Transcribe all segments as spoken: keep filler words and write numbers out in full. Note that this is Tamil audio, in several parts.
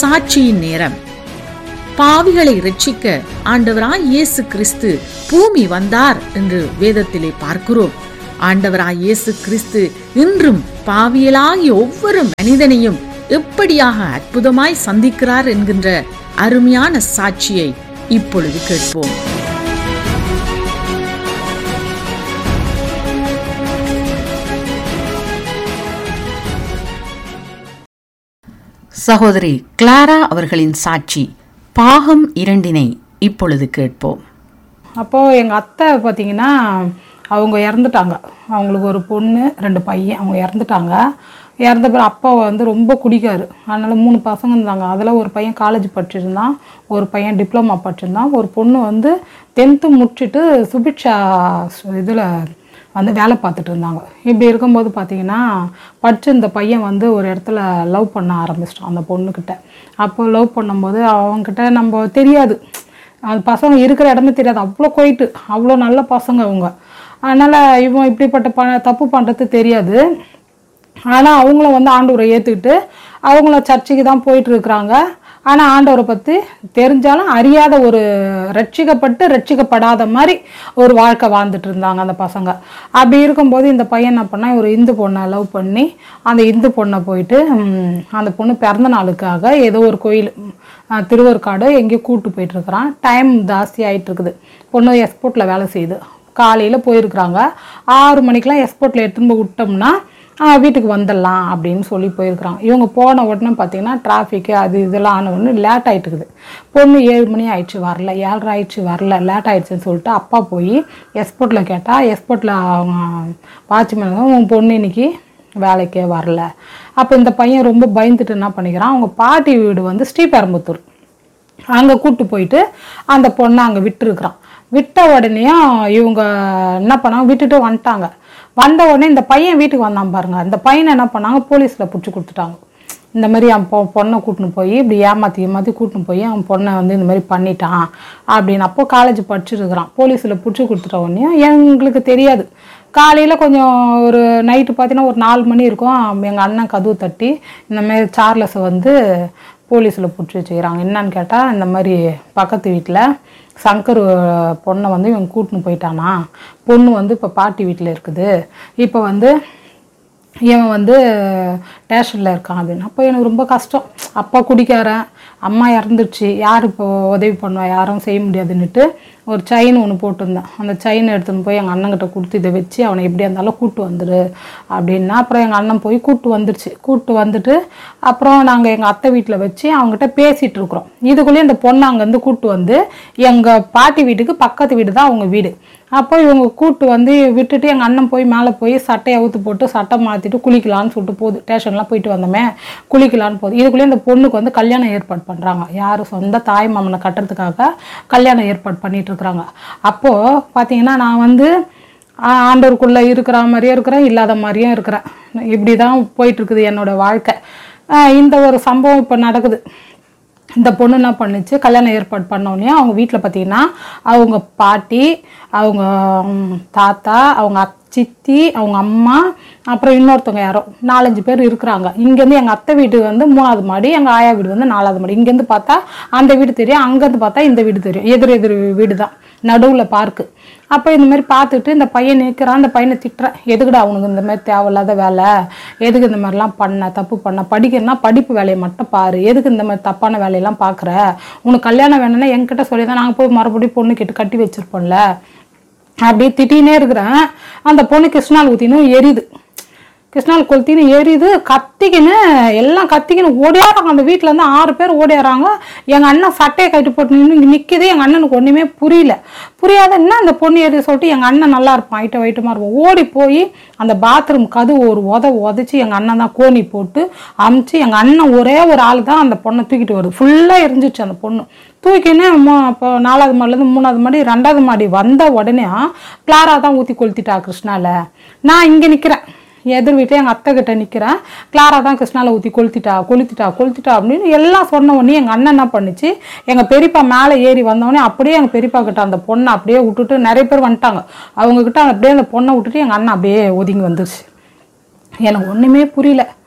சாட்சியின் நேரம். பாவிகளை இரட்சிக்க ஆண்டவராய் இயேசு கிறிஸ்து பூமி வந்தார் என்று வேதத்திலே பார்க்கிறோம். ஆண்டவராய் இயேசு கிறிஸ்து இன்றும் பாவியலாகிய ஒவ்வொரு மனிதனையும் எப்படியாக அற்புதமாய் சந்திக்கிறார் என்கின்ற அருமையான சாட்சியை இப்பொழுது கேட்போம். சகோதரி கிளாரா அவர்களின் சாட்சி பாகம் இரண்டினை இப்பொழுது கேட்போம். அப்போது எங்கள் அத்தை பார்த்தீங்கன்னா அவங்க இறந்துட்டாங்க. அவங்களுக்கு ஒரு பொண்ணு ரெண்டு பையன், அவங்க இறந்துட்டாங்க. இறந்த பிறகு அப்பா வந்து ரொம்ப குடிக்காரு. அதனால் மூணு பசங்க இருந்தாங்க. அதில் ஒரு பையன் காலேஜ் படிச்சிருந்தான், ஒரு பையன் டிப்ளமா படிச்சிருந்தான், ஒரு பொண்ணு வந்து டென்த்து முடிச்சுட்டு சுபிட்சா இதில் வந்து வேலை பார்த்துட்டு இருந்தாங்க. இப்படி இருக்கும்போது பார்த்தீங்கன்னா படித்த இந்த பையன் வந்து ஒரு இடத்துல லவ் பண்ண ஆரம்பிச்சிட்டான் அந்த பொண்ணுக்கிட்ட. அப்போ லவ் பண்ணும்போது அவங்கக்கிட்ட நம்ம தெரியாது, அது பசங்க இருக்கிற இடமே தெரியாது, அவ்வளோ போயிட்டு அவ்வளோ நல்ல பசங்க அவங்க. அதனால் இவன் இப்படிப்பட்ட ப தப்பு பண்ணுறது தெரியாது. ஆனால் அவங்கள வந்து ஆண்டவரை ஏற்றுக்கிட்டு அவங்கள சர்ச்சுக்கு தான் போயிட்டுருக்குறாங்க. ஆனால் ஆண்டவரை பற்றி தெரிஞ்சாலும் அறியாத ஒரு ரட்சிக்கப்பட்டு ரட்சிக்கப்படாத மாதிரி ஒரு வாழ்க்கை வாழ்ந்துட்டு இருந்தாங்க அந்த பசங்க. அப்படி இருக்கும்போது இந்த பையன் என்ன பண்ணால் ஒரு இந்து பொண்ணை லவ் பண்ணி அந்த இந்து பொண்ணை போயிட்டு அந்த பொண்ணு பிறந்த நாளுக்காக ஏதோ ஒரு கோயில் திருவருக்காடு எங்கேயோ கூப்பிட்டு போயிட்டுருக்குறான். டைம் ஜாஸ்தி ஆகிட்டு இருக்குது. பொண்ணு எக்ஸ்போர்ட்டில் வேலை செய்யுது. காலையில் போயிருக்கிறாங்க. ஆறு மணிக்கெலாம் எக்ஸ்போர்ட்டில் எடுத்துன்னு போய் விட்டோம்னா வீட்டுக்கு வந்துடலாம் அப்படின்னு சொல்லி போயிருக்கிறாங்க. இவங்க போன உடனே பார்த்தீங்கன்னா டிராஃபிக்கு அது இதெல்லாம் ஆன உடனே லேட் ஆகிட்டு இருக்குது. பொண்ணு ஏழு மணி ஆயிடுச்சு வரல, ஏழரை ஆயிடுச்சு வரல, லேட் ஆகிடுச்சுன்னு சொல்லிட்டு அப்பா போய் எக்ஸ்போர்ட்டில் கேட்டால் எக்ஸ்போர்ட்டில் அவங்க வாட்ச்மேன் உன் பொண்ணு இன்னைக்கு வேலைக்கே வரல. அப்போ இந்த பையன் ரொம்ப பயந்துட்டு என்ன பண்ணிக்கிறான், அவங்க பாட்டி வீடு வந்து ஸ்ரீபெரும்புத்தூர், அங்கே கூப்பிட்டு போயிட்டு அந்த பொண்ணை அங்கே விட்டுருக்குறான். விட்ட உடனேயும் இவங்க என்ன பண்ணாங்க, விட்டுட்டு வந்துட்டாங்க. வந்த உடனே இந்த பையன் வீட்டுக்கு வந்தான் பாருங்க, அந்த பையனை என்ன பண்ணாங்க போலீஸில் பிடிச்சி கொடுத்துட்டாங்க. இந்த மாதிரி அவன் பொ பொண்ணை கூட்டின்னு போய் இப்படி ஏமாற்றி ஏமாற்றி கூட்டின்னு போய் அவன் பொண்ணை வந்து இந்த மாதிரி பண்ணிட்டான் அப்படின்னு. அப்போ காலேஜ் படிச்சுருக்கிறான். போலீஸில் பிடிச்சி கொடுத்துட்ட உடனே எங்களுக்கு தெரியாது. காலையில் கொஞ்சம் ஒரு நைட்டு பார்த்தீங்கன்னா ஒரு நாலு மணி இருக்கும். எங்கள் அண்ணன் கதவு தட்டி இந்த மாதிரி சார்லஸை வந்து போலீஸில் பிடிச்சி வச்சுக்கிறாங்க. என்னன்னு கேட்டால் இந்த மாதிரி பக்கத்து வீட்டில் சங்கர் பொண்ணை வந்து இவன் கூட்டின்னு போயிட்டானா, பொண்ணு வந்து இப்போ பாட்டி வீட்டில் இருக்குது, இப்போ வந்து இவன் வந்து ஸ்டேஷனில் இருக்கான் அப்படின்னு. அப்போ எனக்கு ரொம்ப கஷ்டம். அப்பா குடிக்காரன், அம்மா இறந்துருச்சு, யார் இப்போ உதவி பண்ணுவா, யாரும் செய்ய முடியாதுன்னுட்டு ஒரு செயின் ஒன்று போட்டிருந்தேன். அந்த செயின் எடுத்துன்னு போய் எங்கள் அண்ணங்கிட்ட கொடுத்து இதை வச்சு அவனை எப்படியா இருந்தாலும் கூப்பிட்டு வந்துடு அப்படின்னா. அப்புறம் எங்கள் அண்ணன் போய் கூப்பிட்டு வந்துடுச்சு. கூப்பிட்டு வந்துட்டு அப்புறம் நாங்கள் எங்கள் அத்தை வீட்டில் வச்சு அவங்ககிட்ட பேசிகிட்டு இருக்கிறோம். இதுக்குள்ளேயே இந்த பொண்ணை அங்கேருந்து கூப்பிட்டு வந்து எங்கள் பாட்டி வீட்டுக்கு பக்கத்து வீடு தான் அவங்க வீடு. அப்போ இவங்க கூப்பிட்டு வந்து விட்டுட்டு எங்கள் அண்ணன் போய் மேலே போய் சட்டையை அவுத்து போட்டு சட்டை மாற்றிட்டு குளிக்கலான்னு சொல்லிட்டு போகுது. ஸ்டேஷன்லாம் போயிட்டு வந்தோமே குளிக்கலான்னு போகுது. இதுக்குள்ளேயே இந்த பொண்ணுக்கு வந்து கல்யாணம் ஏற்பாடு பண்ணுறாங்க. யார் சொந்த தாய் மாமனை கட்டுறதுக்காக கல்யாணம் ஏற்பாடு பண்ணிட்டு இருக்கிறாங்க. அப்போது பார்த்தீங்கன்னா நான் வந்து ஆண்டவருக்குள்ளே இருக்கிற மாதிரியும் இருக்கிறேன், இல்லாத மாதிரியும் இருக்கிறேன். இப்படி தான் போயிட்டுருக்குது என்னோடய வாழ்க்கை. இந்த ஒரு சம்பவம் இப்போ நடக்குது. இந்த பொண்ணு என்ன பண்ணுச்சு, கல்யாணம் ஏற்பாடு பண்ணோடனே அவங்க வீட்டில் பார்த்தீங்கன்னா அவங்க பாட்டி, அவங்க தாத்தா, அவங்க சித்தி, அவங்க அம்மா, அப்புறம் இன்னொருத்தவங்க யாரோ நாலஞ்சு பேர் இருக்கிறாங்க. இங்கேருந்து எங்கள் அத்தை வீடு வந்து மூணாவது மாடி, எங்கள் ஆயா வீடு வந்து நாலாவது மாடி. இங்கேருந்து பார்த்தா அந்த வீடு தெரியும், அங்கேருந்து பார்த்தா இந்த வீடு தெரியும். எதிர் எதிர் வீடு தான், நடுவில் பார்க்கு. அப்போ இந்த மாதிரி பார்த்துட்டு இந்த பையன் நிற்கிறான். அந்த பையனை திட்டுறேன், எதுக்குடா அவனுக்கு இந்த மாதிரி தேவையில்லாத வேலை, எதுக்கு இந்த மாதிரிலாம் பண்ண, தப்பு பண்ண, படிக்கிறனா படிப்பு வேலையை மட்டும் பாரு, எதுக்கு இந்த மாதிரி தப்பான வேலையெல்லாம் பார்க்குற, உனக்கு கல்யாணம் வேணும்னா என்கிட்ட சொல்லி தான் நாங்கள் போய் மறுபடியும் பொண்ணு கேட்டு கட்டி வச்சுருப்போம்ல அப்படியே திட்டினே இருக்கிறேன். அந்த பொண்ணு கிருஷ்ணால் ஊற்றினும் எரியுது, கிருஷ்ணால் கொளுத்தின்னு எரியுது, கத்திக்கின்னு எல்லாம் கத்திக்கின்னு ஓடியாடுறாங்க. அந்த வீட்டிலேருந்து ஆறு பேர் ஓடியாடுறாங்க. எங்கள் அண்ணன் சட்டையை கட்டி போட்டு நின்று நிற்கிது. எங்கள் அண்ணனுக்கு ஒன்றுமே புரியல. புரியாத என்ன அந்த பொண்ணு எரி சொல்லிட்டு எங்கள் அண்ணன் நல்லா இருப்பான், ஐட்ட வைட்டமாக இருப்பான். ஓடி போய் அந்த பாத்ரூம் கதவு ஒரு உத உதச்சி எங்கள் அண்ணன் தான் கோணி போட்டு அமுச்சு, எங்கள் அண்ணன் ஒரே ஒரு ஆள் தான் அந்த பொண்ணை தூக்கிட்டு வருது. ஃபுல்லாக எரிஞ்சிச்சு அந்த பொண்ணு. தூக்கின்னு இப்போ நாலாவது மாடிலேருந்து மூணாவது மாடி ரெண்டாவது மாடி வந்த உடனே கிளாரா தான் ஊற்றி கொளுத்திட்டா கிருஷ்ணாவில். நான் இங்கே நிற்கிறேன், எதிர் வீட்டில் எங்கள் அத்தை கிட்ட நிற்கிறேன். கிளாரா தான் கிருஷ்ணாவில் ஊற்றி கொளுத்திட்டா கொளுத்திட்டா கொளுத்திட்டா அப்படின்னு எல்லாம் சொன்ன உடனே எங்கள் அண்ணன் என்ன பண்ணிச்சு, எங்கள் பெரியப்பா மேலே ஏறி வந்தோடனே அப்படியே எங்கள் பெரியப்பா கிட்ட அந்த பொண்ணை அப்படியே விட்டுட்டு, நிறைய பேர் வந்துட்டாங்க, அவங்கக்கிட்ட அப்படியே அந்த பொண்ணை விட்டுட்டு எங்கள் அண்ணன் அப்படியே ஒதுங்கி வந்துருச்சு. எனக்கு ஒன்றுமே புரியல.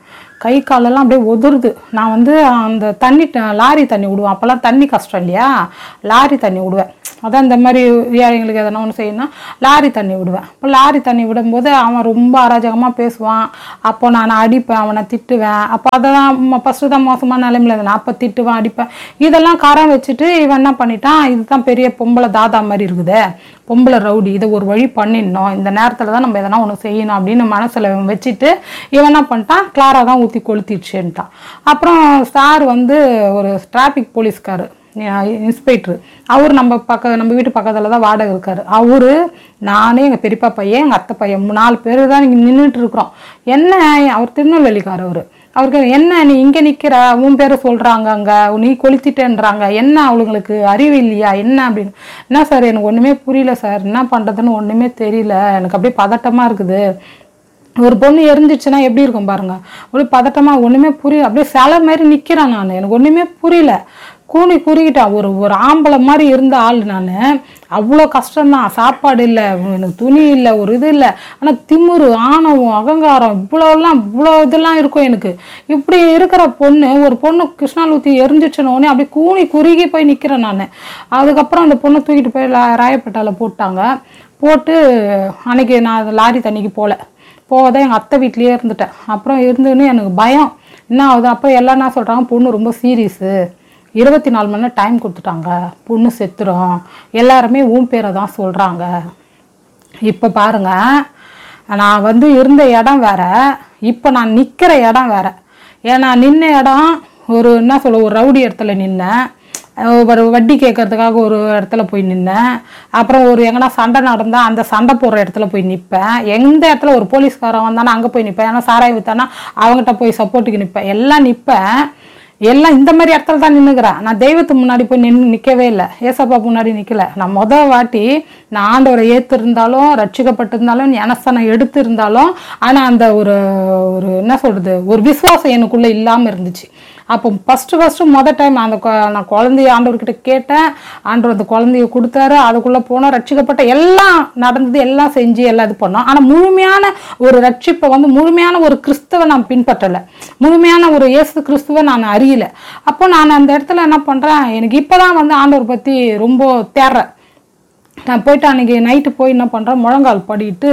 கை காலெல்லாம் அப்படியே உதிருது. நான் வந்து அந்த தண்ணி லாரி தண்ணி விடுவேன். அப்போல்லாம் தண்ணி கஷ்டம் இல்லையா, லாரி தண்ணி விடுவேன். அதான் இந்த மாதிரி ஏழைங்களுக்கு எதனா ஒன்று செய்யணும்னா லாரி தண்ணி விடுவேன். இப்போ லாரி தண்ணி விடும்போது அவன் ரொம்ப அராஜகமாக பேசுவான். அப்போ நான் அடிப்பேன், அவனை திட்டுவேன். அப்போ அதெல்லாம் ஃபஸ்ட்டு தான் மோசமான நிலைமையில் இருந்தேன். அப்போ திட்டுவேன், அடிப்பேன். இதெல்லாம் காரம் வச்சுட்டு இவன் என்ன பண்ணிட்டான், இதுதான் பெரிய பொம்பளை தாதா மாதிரி இருக்குது, பொம்பளை ரவுடி, இதை ஒரு வழி பண்ணிடணும், இந்த நேரத்தில் தான் நம்ம எதனா ஒன்று செய்யணும் அப்படின்னு மனசில் வச்சுட்டு இவன் என்ன பண்ணிட்டான், கிளாரா தான் ஊற்றி கொளுத்திடுச்சுன்ட்டான். அப்புறம் சார் வந்து ஒரு டிராஃபிக் போலீஸ்காரு இன்ஸ்பெக்டர், அவர் நம்ம பக்க நம்ம வீட்டு பக்கத்தில் தான் வாடகை இருக்கார். அவரு, நானே, எங்கள் பெரியப்பா பையன், எங்கள் அத்தை பையன், நாலு பேர் தான் இங்கே நின்றுட்டு இருக்கிறோம். என்ன, அவர் திருநெல்வேலிக்கார். அவர் அவருக்கு என்ன, நீ இங்கே நிற்கிற, உன் பேரை சொல்கிறாங்க, அங்கே நீ கொளுத்திட்டேன்றாங்க, என்ன அவளுங்களுக்கு அறிவு இல்லையா என்ன அப்படின்னு. என்ன சார், எனக்கு ஒன்றுமே புரியல சார், என்ன பண்ணுறதுன்னு ஒன்றுமே தெரியல, எனக்கு அப்படியே பதட்டமாக இருக்குது. ஒரு பொண்ணு எரிஞ்சிச்சுன்னா எப்படி இருக்கும் பாருங்க, அப்படியே பதட்டமாக, ஒன்றுமே புரியல, அப்படியே சிலை மாதிரி நிற்கிறேன் நான், எனக்கு ஒன்றுமே புரியல, கூனி குறுகிட்டான். ஒரு ஒரு ஆம்பளை மாதிரி இருந்த ஆள் நான். அவ்வளோ கஷ்டம்தான், சாப்பாடு இல்லை, எனக்கு துணி இல்லை, ஒரு இது இல்லை. ஆனால் திமிரு, ஆணவம், அகங்காரம், இவ்வளோலாம் இவ்வளோ இதெல்லாம் இருக்கும் எனக்கு. இப்படி இருக்கிற பொண்ணு, ஒரு பொண்ணு கிருஷ்ணால் ஊற்றி எரிஞ்சிச்சுனோடனே அப்படியே கூனி குறுகி போய் நிற்கிறேன் நான். அதுக்கப்புறம் அந்த பொண்ணை தூக்கிட்டு போய் ராயப்பேட்டாவில் போட்டாங்க. போட்டு அன்னைக்கு நான் லாரி தண்ணிக்கு போகல, போகதான் எங்கள் அத்தை வீட்லேயே இருந்துட்டேன். அப்புறம் இருந்துன்னு எனக்கு பயம் என்ன ஆகுது. அப்புறம் எல்லாம் என்ன சொல்கிறாங்க, பொண்ணு ரொம்ப சீரியஸு, இருபத்தி நாலு மணி நேரம் டைம் கொடுத்துட்டாங்க, பொண்ணு செத்துரும், எல்லாருமே உன் பேரை தான் சொல்கிறாங்க. இப்போ பாருங்க, நான் வந்து இருந்த இடம் வேற, இப்போ நான் நிற்கிற இடம் வேற. ஏன்னா நின்ன இடம் ஒரு என்ன சொல்ல, ஒரு ரவுடி இடத்துல நின்னேன், ஒரு வட்டி கேட்கறதுக்காக ஒரு இடத்துல போய் நின்னேன். அப்புறம் ஒரு எங்கன்னா சண்டை நடந்தால் அந்த சண்டை போடுற இடத்துல போய் நிற்பேன். எந்த இடத்துல ஒரு போலீஸ்காரன் வந்தானா அங்கே போய் நிற்பேன். ஏன்னா சாராயம் வித்தானா அவங்ககிட்ட போய் சப்போர்ட்டுக்கு நிற்பேன். எல்லாம் நிற்பேன், எல்லாம் இந்த மாதிரி இடத்துல தான் நின்றுக்கிறேன். நான் தெய்வத்துக்கு முன்னாடி போய் நின்று நிற்கவே இல்லை, ஏசப்பா முன்னாடி நிற்கல. நான் மொதல் வாட்டி நான் ஆண்டவரை ஏற்று இருந்தாலும், ரட்சிக்கப்பட்டிருந்தாலும், ஞானஸ்தானம் எடுத்து இருந்தாலும், ஆனால் அந்த ஒரு ஒரு என்ன சொல்கிறது, ஒரு விசுவாசம் எனக்குள்ளே இல்லாமல் இருந்துச்சு. அப்போ ஃபஸ்ட்டு ஃபஸ்ட்டு மொதல் டைம் அந்த நான் குழந்தைய ஆண்டவர்கிட்ட கேட்டேன், ஆண்டவர் அந்த குழந்தைய கொடுத்தாரு, அதுக்குள்ளே போனோம், ரட்சிக்கப்பட்ட எல்லாம் நடந்தது, எல்லாம் செஞ்சு எல்லாம் இது பண்ணோம். ஆனால் முழுமையான ஒரு ரட்சிப்பை வந்து, முழுமையான ஒரு கிறிஸ்துவை நான் பின்பற்றலை, முழுமையான ஒரு இயேசு கிறிஸ்துவை நான் அறியலை. அப்போ நான் அந்த இடத்துல என்ன பண்ணுறேன், எனக்கு இப்போ தான் வந்து ஆண்டவர் பற்றி ரொம்ப தேடுறேன். நான் போயிட்டு அன்றைக்கி நைட்டு போய் என்ன பண்ணுறேன், முழங்கால் படிட்டு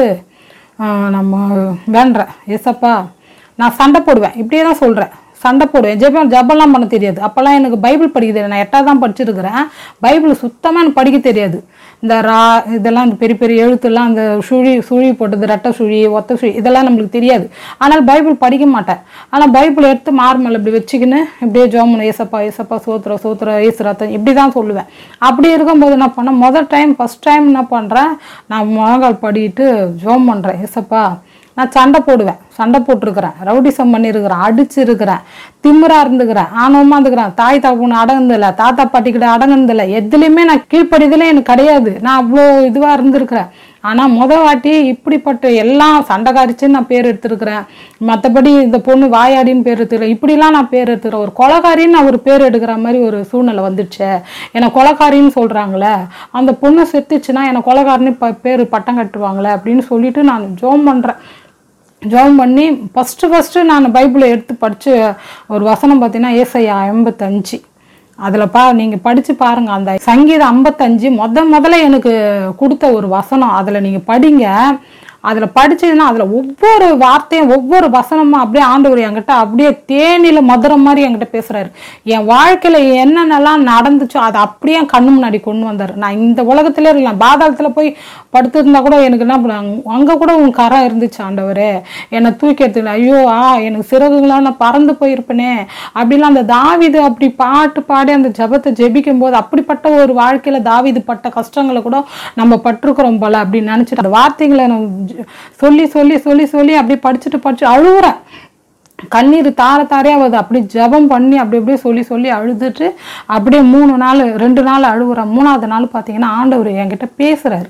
நம்ம வேண்டுறேன், ஏசப்பா நான் சண்டை போடுவேன், இப்படியே தான் சொல்கிறேன், சண்டை போடுவேன். ஜெபம் ஜபம்லாம் பண்ண தெரியாது. அப்போல்லாம் எனக்கு பைபிள் படிக்க தெரியாது, நான் எட்டாவது தான் படிச்சிருக்கிறேன். பைபிள் சுத்தமாக எனக்கு படிக்க தெரியாது. இந்த ரா இதெல்லாம் இந்த பெரிய பெரிய எழுத்துலாம், அந்த சுழி சுழி போட்டது, ரெட்டை சுழி, ஒத்த சுழி, இதெல்லாம் நம்மளுக்கு தெரியாது. ஆனால் பைபிள் படிக்க மாட்டேன். ஆனால் பைபிள் எடுத்து மார்மேல் இப்படி வச்சுக்கின்னு இப்படியே ஜோமனு, ஏசப்பா ஏசப்பா சோத்திர சோத்திர ஏசுராத்தன் இப்படி தான் சொல்லுவேன். அப்படி இருக்கும்போது என்ன பண்ணேன், முதல் டைம் ஃபஸ்ட் டைம் என்ன பண்ணுறேன், நான் முழங்கால் படிட்டு ஜோம் பண்ணுறேன், ஏசப்பா நான் சண்டை போடுவேன், சண்டை போட்டிருக்கிறேன், ரவுடிசம் பண்ணியிருக்கிறேன், அடிச்சிருக்கிறேன், திமிரா இருந்துக்கிறேன், ஆணவமாக இருந்துக்கிறேன், தாய் தாப்புன்னு அடங்குதில்லை, தாத்தா பாட்டிக்கிட்ட அடங்குனதில்லை, எதுலேயுமே நான் கீழ்ப்படிதலே எனக்கு கிடையாது, நான் அவ்வளோ இதுவாக இருந்திருக்கிறேன். ஆனால் முதல் வாட்டி இப்படிப்பட்ட எல்லாம் சண்டைக்காரிச்சுன்னு நான் பேர் எடுத்துருக்கிறேன். மற்றபடி இந்த பொண்ணு வாயாடின்னு பேர் எடுத்துக்கிறேன், இப்படிலாம் நான் பேர் எடுத்துக்கிறேன். ஒரு கொலைகாரின்னு நான் ஒரு பேர் எடுக்கிற மாதிரி ஒரு சூழ்நிலை வந்துடுச்சு. என்னை கொலைகாரின்னு சொல்கிறாங்களே, அந்த பொண்ணு செத்துச்சுன்னா என்னை கொலைகாரின்னு ப பேர் பட்டம் கட்டுவாங்களே அப்படின்னு சொல்லிட்டு நான் ஜோம் பண்ணுறேன். ஜோம் பண்ணி ஃபஸ்ட்டு ஃபஸ்ட்டு நான் பைபிளை எடுத்து படித்து ஒரு வசனம் பார்த்தீங்கன்னா ஏசாயா ஐம்பத்தஞ்சு, அதில் பா நீங்கள் படித்து பாருங்கள். அந்த சங்கீதம் ஐம்பத்தஞ்சு முத முதல்ல எனக்கு கொடுத்த ஒரு வசனம், அதில் நீங்கள் படிங்க. அதில் படிச்சதுன்னா அதில் ஒவ்வொரு வார்த்தையும் ஒவ்வொரு வசனமும் அப்படியே ஆண்டவர் என்கிட்ட அப்படியே தேனில மதுரம் மாதிரி என்கிட்ட பேசுகிறாரு. என் வாழ்க்கையில் என்னென்னலாம் நடந்துச்சோ அதை அப்படியே கண்ணு முன்னாடி கொண்டு வந்தார். நான் இந்த உலகத்திலே இருக்கலாம், பாதாளத்தில் போய் படுத்துருந்தா கூட எனக்கு என்ன பண்ணுவாங்க, அங்கே கூட உன் கரம் இருந்துச்சு ஆண்டவரே, என்னை தூக்கி எடுத்துக்கல, ஐயோ ஆ எனக்கு சிறகுங்களாம் நான் பறந்து போயிருப்பேனே அப்படிலாம். அந்த தாவீது அப்படி பாட்டு பாடி அந்த ஜபத்தை ஜெபிக்கும் போது அப்படிப்பட்ட ஒரு வாழ்க்கையில் தாவீது பட்ட கஷ்டங்களை கூட நம்ம பட்டிருக்கிறோம் போல அப்படின்னு நினச்சிட்டு அந்த வார்த்தைகளை நான் சொல்லி சொல்லி சொல்லி சொல்லி அப்படியே படிச்சுட்டு படிச்சு அழுகுறேன். கண்ணீர் தார தாரையா வருது. அப்படி ஜபம் பண்ணி அப்படி அப்படியே சொல்லி சொல்லி அழுதுட்டு அப்படியே மூணு நாள் ரெண்டு நாள் அழுகுறேன். மூணாவது நாள் பார்த்தீங்கன்னா ஆண்டவர் என்கிட்ட பேசுறாரு.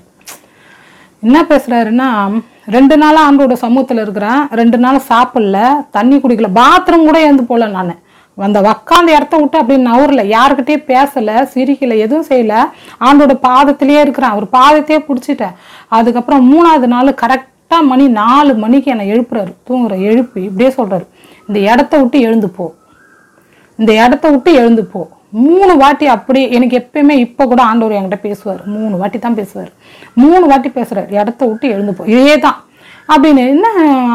என்ன பேசுறாருன்னா, ரெண்டு நாளாக ஆண்டோட சமூகத்தில் இருக்கிறேன், ரெண்டு நாள் சாப்பிடல, தண்ணி குடிக்கல, பாத்ரூம் கூட எழுந்து போல. நான் அந்த உக்காந்த இடத்த விட்டு அப்படி நவரல, யாருக்கிட்டே பேசலை, சிரிக்கலை, எதுவும் செய்யலை, ஆண்டோட பாதத்திலேயே இருக்கிறேன், அவர் பாதத்தையே பிடிச்சிட்டேன். அதுக்கப்புறம் மூணாவது நாள் கரெக்டாக மணி நாலு மணிக்கு என்னை எழுப்புறாரு, தூங்குற எழுப்பி இப்படியே சொல்கிறாரு, இந்த இடத்த விட்டு எழுந்து போ, இந்த இடத்த விட்டு எழுந்து போ. மூணு வாட்டி அப்படி எனக்கு எப்பயுமே இப்போ கூட ஆண்டவர் என்கிட்ட பேசுவார். மூணு வாட்டி தான் பேசுவார். மூணு வாட்டி பேசுகிறார், இடத்த விட்டு எழுந்து போ. இதே தான் அப்படின்னு. என்ன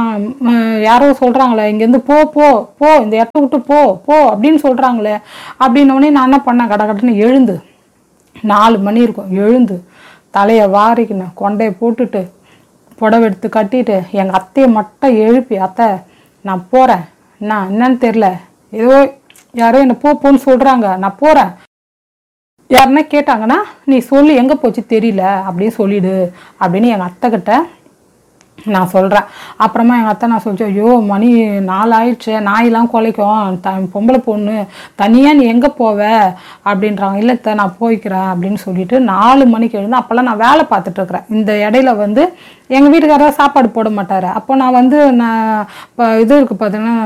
யாரோ சொல்கிறாங்களே இங்கேருந்து போ போ போ, இந்த இடத்த விட்டு போ போ அப்படின்னு சொல்கிறாங்களே அப்படின்னோடனே நான் என்ன பண்ணேன், கடை கட்டுன்னு எழுந்து, நாலு மணி இருக்கும், எழுந்து தலையை வாரிக்கினேன், கொண்டையை போட்டுட்டு புடவை எடுத்து கட்டிட்டு எங்கள் அத்தையை மட்டும் எழுப்பி, அத்தை நான் போகிறேன், நான் என்னன்னு தெரில, ஏதோ யாரோ என்னை போ போன்னு சொல்கிறாங்க, நான் போகிறேன், யாருன்னா கேட்டாங்கன்னா நீ சொல்லி எங்கே போச்சு தெரியல அப்படின்னு சொல்லிடு அப்படின்னு எங்கள் அத்தைக்கிட்ட நான் சொல்கிறேன். அப்புறமா எங்கள் அத்தை நான் சொல்லிச்சேன், ஐயோ மணி நாலு ஆயிடுச்சு, நாயெல்லாம் குலைக்கும், த பொம்பளை பொண்ணு தனியாக நீ எங்கே போவ அப்படின்றாங்க. இல்லை த நான் போய்க்கிறேன் அப்படின்னு சொல்லிட்டு நாலு மணிக்கு எழுந்து, அப்போல்லாம் நான் வேலை பார்த்துட்ருக்குறேன். இந்த இடையில வந்து எங்கள் வீட்டுக்காரர் சாப்பாடு போட மாட்டார். அப்போ நான் வந்து நான் இப்போ இது இருக்குது பார்த்தீங்கன்னா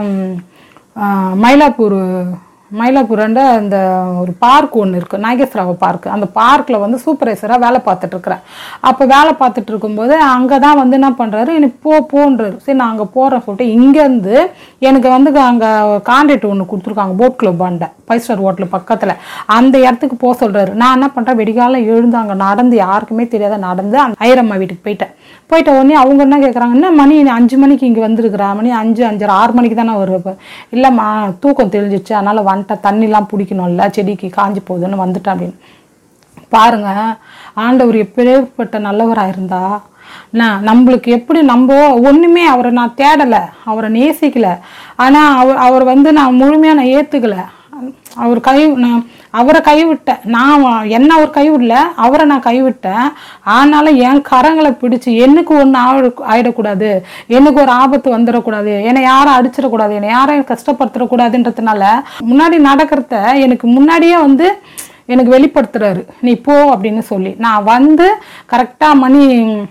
மயிலாப்பூர் மயிலாப்பூராண்ட அந்த ஒரு பார்க் ஒன்று இருக்குது, நாகேஸ்வராவ பார்க். அந்த பார்க்கில் வந்து சூப்பர்வைசராக வேலை பார்த்துட்ருக்குறேன். அப்போ வேலை பார்த்துட்டு இருக்கும்போது அங்கே தான் வந்து என்ன பண்ணுறாரு, எனக்கு போ போன்றாரு. சரி நான் அங்கே போகிறேன் சொல்லிட்டு இங்கேருந்து எனக்கு வந்து அங்கே கான்ட்ராக்ட் ஒன்று கொடுத்துருக்காங்க, போட் கிளப் ஆண்ட ஃபைவ் ஸ்டார் ஹோட்டல் பக்கத்தில். அந்த இடத்துக்கு போக சொல்கிறாரு. நான் என்ன பண்ணுறேன், வெடிகாலம் எழுந்து அங்கே நடந்து, யாருக்குமே தெரியாத நடந்து அந்த ஐரம்மா வீட்டுக்கு போயிட்டேன். போயிட்ட உடனே அவங்க என்ன கேட்குறாங்க, என்ன மணி அஞ்சு மணிக்கு இங்கே வந்துருக்குறா, மணி அஞ்சு அஞ்சரை ஆறு மணிக்கு தானே வருவேன். இல்லைம்மா தூக்கம் தெரிஞ்சிச்சு, அதனால் வந்துட்டேன், தண்ணிலாம் பிடிக்கணும்ல, செடிக்கு காஞ்சி போகுதுன்னு வந்துட்டேன் அப்படின்னு. பாருங்க, ஆண்டவர் எப்பேற்பட்ட நல்லவராக இருந்தா நான் நம்மளுக்கு எப்படி, நம்ம ஒன்றுமே அவரை நான் தேடலை, அவரை நேசிக்கலை, ஆனால் அவர் அவர் வந்து நான் முழுமையாக நான் ஏற்றுக்கலை. அவர் கை நான் அவரை கைவிட்டேன், நான் என்ன அவர் கைவிடல, அவரை நான் கைவிட்டேன். ஆனாலும் என் கரங்களை பிடிச்சி எனக்கு ஒன்று ஆ ஆயிடக்கூடாது, எனக்கு ஒரு ஆபத்து வந்துடக்கூடாது, என்னை யாரும் அடிச்சிடக்கூடாது, என்னை யாரும் கஷ்டப்படுத்திடக்கூடாதுன்றதுனால முன்னாடி நடக்கிறத எனக்கு முன்னாடியே வந்து எனக்கு வெளிப்படுத்துறாரு, நீ போ அப்படின்னு சொல்லி. நான் வந்து கரெக்டாக மணி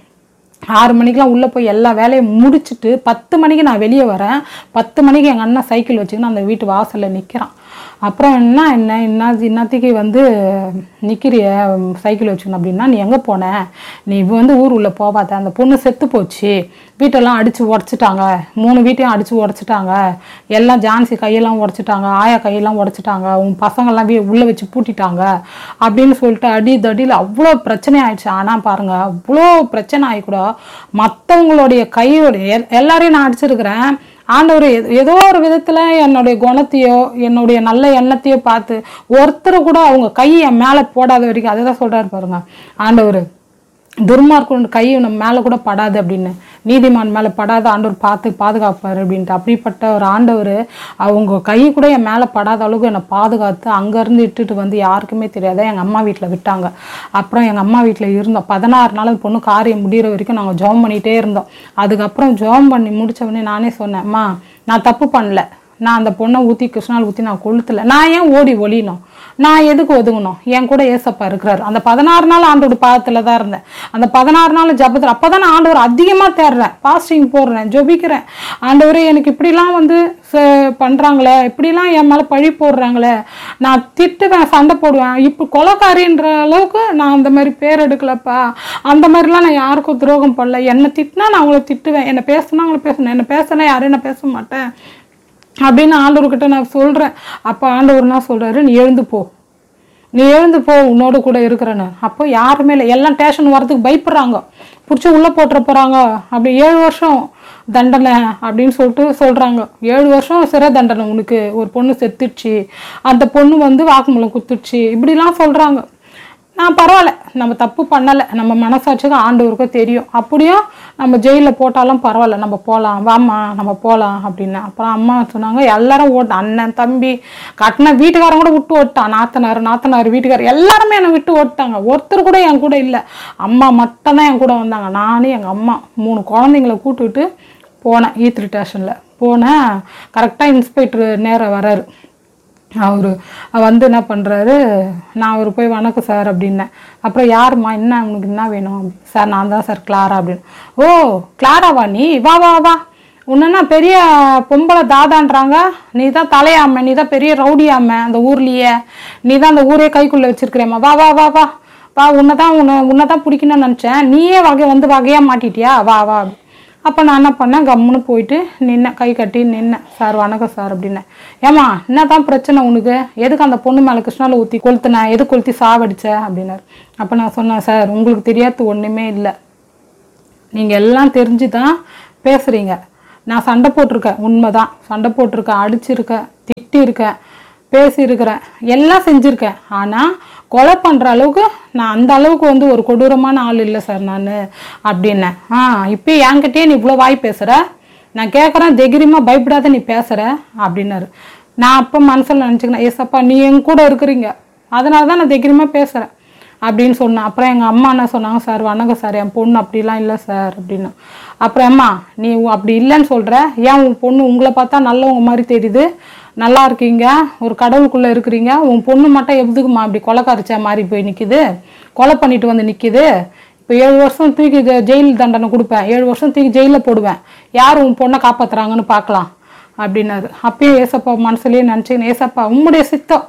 ஆறு மணிக்கெலாம் உள்ளே போய் எல்லா வேலையும் முடிச்சுட்டு பத்து மணிக்கு நான் வெளியே வரேன். பத்து மணிக்கு எங்கள் அண்ணன் சைக்கிள் வச்சுக்கின்னு அந்த வீட்டு வாசலில் நிற்கிறான். அப்புறம் என்ன என்ன என்ன இன்னத்துக்கு வந்து நிற்கிறிய சைக்கிள் வச்சுக்கணும் அப்படின்னா, நீ எங்கே போன, நீ வந்து ஊர் உள்ளே போகாத, அந்த பொண்ணு செத்து போச்சு, வீட்டெல்லாம் அடித்து உடச்சிட்டாங்க, மூணு வீட்டையும் அடித்து உடச்சிட்டாங்க, எல்லாம் ஜான்சி கையெல்லாம் உடச்சிட்டாங்க, ஆயா கையெல்லாம் உடச்சிட்டாங்க, உன் பசங்கள்லாம் வீ உள்ளே வச்சு பூட்டிட்டாங்க அப்படின்னு சொல்லிட்டு அடி தடியில் அவ்வளோ பிரச்சனை ஆயிடுச்சு. ஆனால் பாருங்கள், அவ்வளோ பிரச்சனை ஆகி கூட மற்றவங்களுடைய கையோடைய எல்லாரையும் நான் அடிச்சிருக்கிறேன். ஆண்டவர் ஏதோ ஒரு விதத்தில் என்னுடைய குணத்தையோ என்னுடைய நல்ல எண்ணத்தையோ பார்த்து ஒருத்தர் கூட அவங்க கை என் மேலே போடாத வரைக்கும், அதை தான் சொல்கிறாரு பாருங்க ஆண்டவர், துர்மார்க்கு கை நம்ம மேலே கூட படாது அப்படின்னு, நீதிமான் மேலே படாத ஆண்டவர் பார்த்து பாதுகாப்பார் அப்படின்ட்டு. அப்படிப்பட்ட ஒரு ஆண்டவர் அவங்க கை கூட என் மேலே படாத அளவுக்கு என்னை பாதுகாத்து அங்கேருந்து இட்டுட்டு வந்து யாருக்குமே தெரியாத எங்கள் அம்மா வீட்டில் விட்டாங்க. அப்புறம் எங்கள் அம்மா வீட்டில் இருந்தோம் பதினாறு நாள், அந்த பொண்ணு காரியம் முடிகிற வரைக்கும் நாங்கள் ஜெபம் பண்ணிகிட்டே இருந்தோம். அதுக்கப்புறம் ஜெபம் பண்ணி முடித்த உடனே நானே சொன்னேன், அம்மா நான் தப்பு பண்ணல, நான் அந்த பொண்ணை ஊற்றி கிருஷ்ணால் ஊற்றி நான் கொளுத்தலை, நான் ஏன் ஓடி ஒளியணும், நான் எதுக்கு ஒதுங்கணும், என் கூட ஏசப்பா இருக்கிறாரு. அந்த பதினாறு நாள் ஆண்டோட பாதத்தில் தான் இருந்தேன். அந்த பதினாறு நாள் ஜபத்தில் அப்போ தான் நான் ஆண்டவர் அதிகமாக தேடுறேன், பாஸ்டிங் போடுறேன், ஜபிக்கிறேன். ஆண்டவரே எனக்கு இப்படிலாம் வந்து பண்ணுறாங்களே, இப்படிலாம் என் மேலே பழி போடுறாங்களே, நான் திட்டுவேன், சண்டை போடுவேன், இப்போ கொலைக்காரின்ற அளவுக்கு நான் அந்த மாதிரி பேர் எடுக்கலப்பா, அந்த மாதிரிலாம் நான் யாருக்கும் துரோகம் பண்ணல, என்னை திட்டினா நான் அவங்கள திட்டுவேன், என்னை பேசுனா அவங்கள பேசணும், என்னை பேசினா யாரும் என்ன பேச மாட்டேன் அப்படின்னு ஆண்டவர்கிட்ட நான் சொல்கிறேன். அப்போ ஆண்டவர் என்ன சொல்கிறாரு, நீ எழுந்து போ, நீ எழுந்து போ, உன்னோட கூட இருக்கிறேன்னு. அப்போ யாருமே இல்லை, எல்லாம் ஸ்டேஷன் வரதுக்கு பயப்படுறாங்க, பிடிச்சி உள்ளே போட்டுற போகிறாங்க, அப்படி ஏழு வருஷம் தண்டனை அப்படின்னு சொல்லிட்டு சொல்கிறாங்க. ஏழு வருஷம் சிறை தண்டனை உனக்கு, ஒரு பொண்ணு செத்துடுச்சு, அந்த பொண்ணு வந்து வாக்குமூலம் குத்துடுச்சு, இப்படிலாம் சொல்கிறாங்க. நான் பரவாயில்ல, நம்ம தப்பு பண்ணலை, நம்ம மனசாட்சிக்கு ஆண்டவருக்கும் தெரியும், அப்படியும் நம்ம ஜெயிலில் போட்டாலும் பரவாயில்ல, நம்ம போகலாம், வாம்மா நம்ம போகலாம் அப்படின்னு. அப்புறம் அம்மா சொன்னாங்க, எல்லாரும் ஓட்டு, அண்ணன் தம்பி கட்டின வீட்டுக்காரன் கூட விட்டு ஓட்டான், நாத்தனார் நாத்தனார் வீட்டுக்காரர் எல்லாருமே என்னை விட்டு ஓட்டாங்க, ஒருத்தர் கூட என் கூட இல்லை, அம்மா மட்டும்தான் என் கூட வந்தாங்க. நானும் எங்கள் அம்மா மூணு குழந்தைங்கள கூப்பிட்டுட்டு போனேன் ஈத்ரி ஸ்டேஷனில். போனேன், கரெக்டாக இன்ஸ்பெக்டர் நேராக வராரு. அவர் வந்து என்ன பண்ணுறாரு, நான் அவர் போய் வணக்கம் சார் அப்படின்னேன். அப்புறம் யாரும்மா, என்ன உனக்கு என்ன வேணும் சார், நான் தான் சார் கிளாரா அப்படின்னு. ஓ கிளாராவா நீ, வா வா வா, உன்னா பெரிய பொம்பளை தாதான்றாங்க, நீ தான் தலையாம, நீ தான் பெரிய ரவுடியாம அந்த ஊர்லேயே, நீ தான் அந்த ஊரே கைக்குள்ளே வச்சிருக்கிறேம்மா, வா வா வா வா வா, உன்னை தான் உன்னை உன்னை தான் பிடிக்கணும்னு நினச்சேன், நீயே வகை வந்து வகையாக மாட்டிட்டியா, வா வா. அப்போ நான் என்ன பண்ணேன், கம்முன்னு போயிட்டு நின்னேன், கை கட்டி நின்னேன். சார் வணக்கம் சார் அப்படின்னேன். ஏம்மா என்ன தான் பிரச்சனை உனக்கு, எதுக்கு அந்த பொண்ணு மேலே கிருஷ்ணாவில் ஊற்றி கொளுத்துனேன், எது கொளுத்தி சாவடிச்ச அப்படின்னாரு. அப்போ நான் சொன்னேன், சார் உங்களுக்கு தெரியாது ஒன்றுமே இல்லை, நீங்கள் எல்லாம் தெரிஞ்சு தான் பேசுகிறீங்க. நான் சண்டை போட்டிருக்கேன், உண்மை தான் சண்டை போட்டிருக்கேன், அடிச்சிருக்கேன், திட்டிருக்கேன், பேசியிருக்கிறேன், எல்லாம் செஞ்சுருக்கேன். ஆனால் கொலை பண்ணுற அளவுக்கு நான் அந்த அளவுக்கு வந்து ஒரு கொடூரமான ஆள் இல்லை சார் நான் அப்படின்னேன். ஆ இப்போ என்கிட்டயே நீ இவ்வளோ வாய் பேசுகிற, நான் கேட்குறேன் தைரியமாக பயப்படாத நீ பேசுகிற அப்படின்னாரு. நான் அப்போ மனசில் நினச்சிக்கினேன், ஏசப்பா நீ என் கூட இருக்கிறீங்க, அதனால தான் நான் தைரியமாக பேசுகிறேன் அப்படின்னு சொன்னேன். அப்புறம் எங்கள் அம்மா என்ன சொன்னாங்க, சார் வணக்கம் சார், என் பொண்ணு அப்படிலாம் இல்லை சார் அப்படின்னு. அப்புறம் அம்மா நீ அப்படி இல்லைன்னு சொல்கிற, ஏன் உன் பொண்ணு உங்களை பார்த்தா நல்லவங்க மாதிரி தெரியுது, நல்லா இருக்கீங்க, ஒரு கடவுளுக்குள்ளே இருக்கிறீங்க, உன் பொண்ணு மட்டும் எதுக்குமா அப்படி கொலைக்காரிச்சா மாதிரி போய் நிற்கிது, கொலை பண்ணிட்டு வந்து நிற்கிது, இப்போ ஏழு வருஷம் தூக்கி ஜெயில் தண்டனை கொடுப்பேன், ஏழு வருஷம் தூக்கி ஜெயிலில் போடுவேன், யார் உன் பொண்ணை காப்பாற்றுறாங்கன்னு பார்க்கலாம் அப்படின்னாரு. அப்பயும் ஏசப்பா மனசுலேயே நினச்சிக்கின்னு, ஏசப்பா உம்முடைய சித்தம்,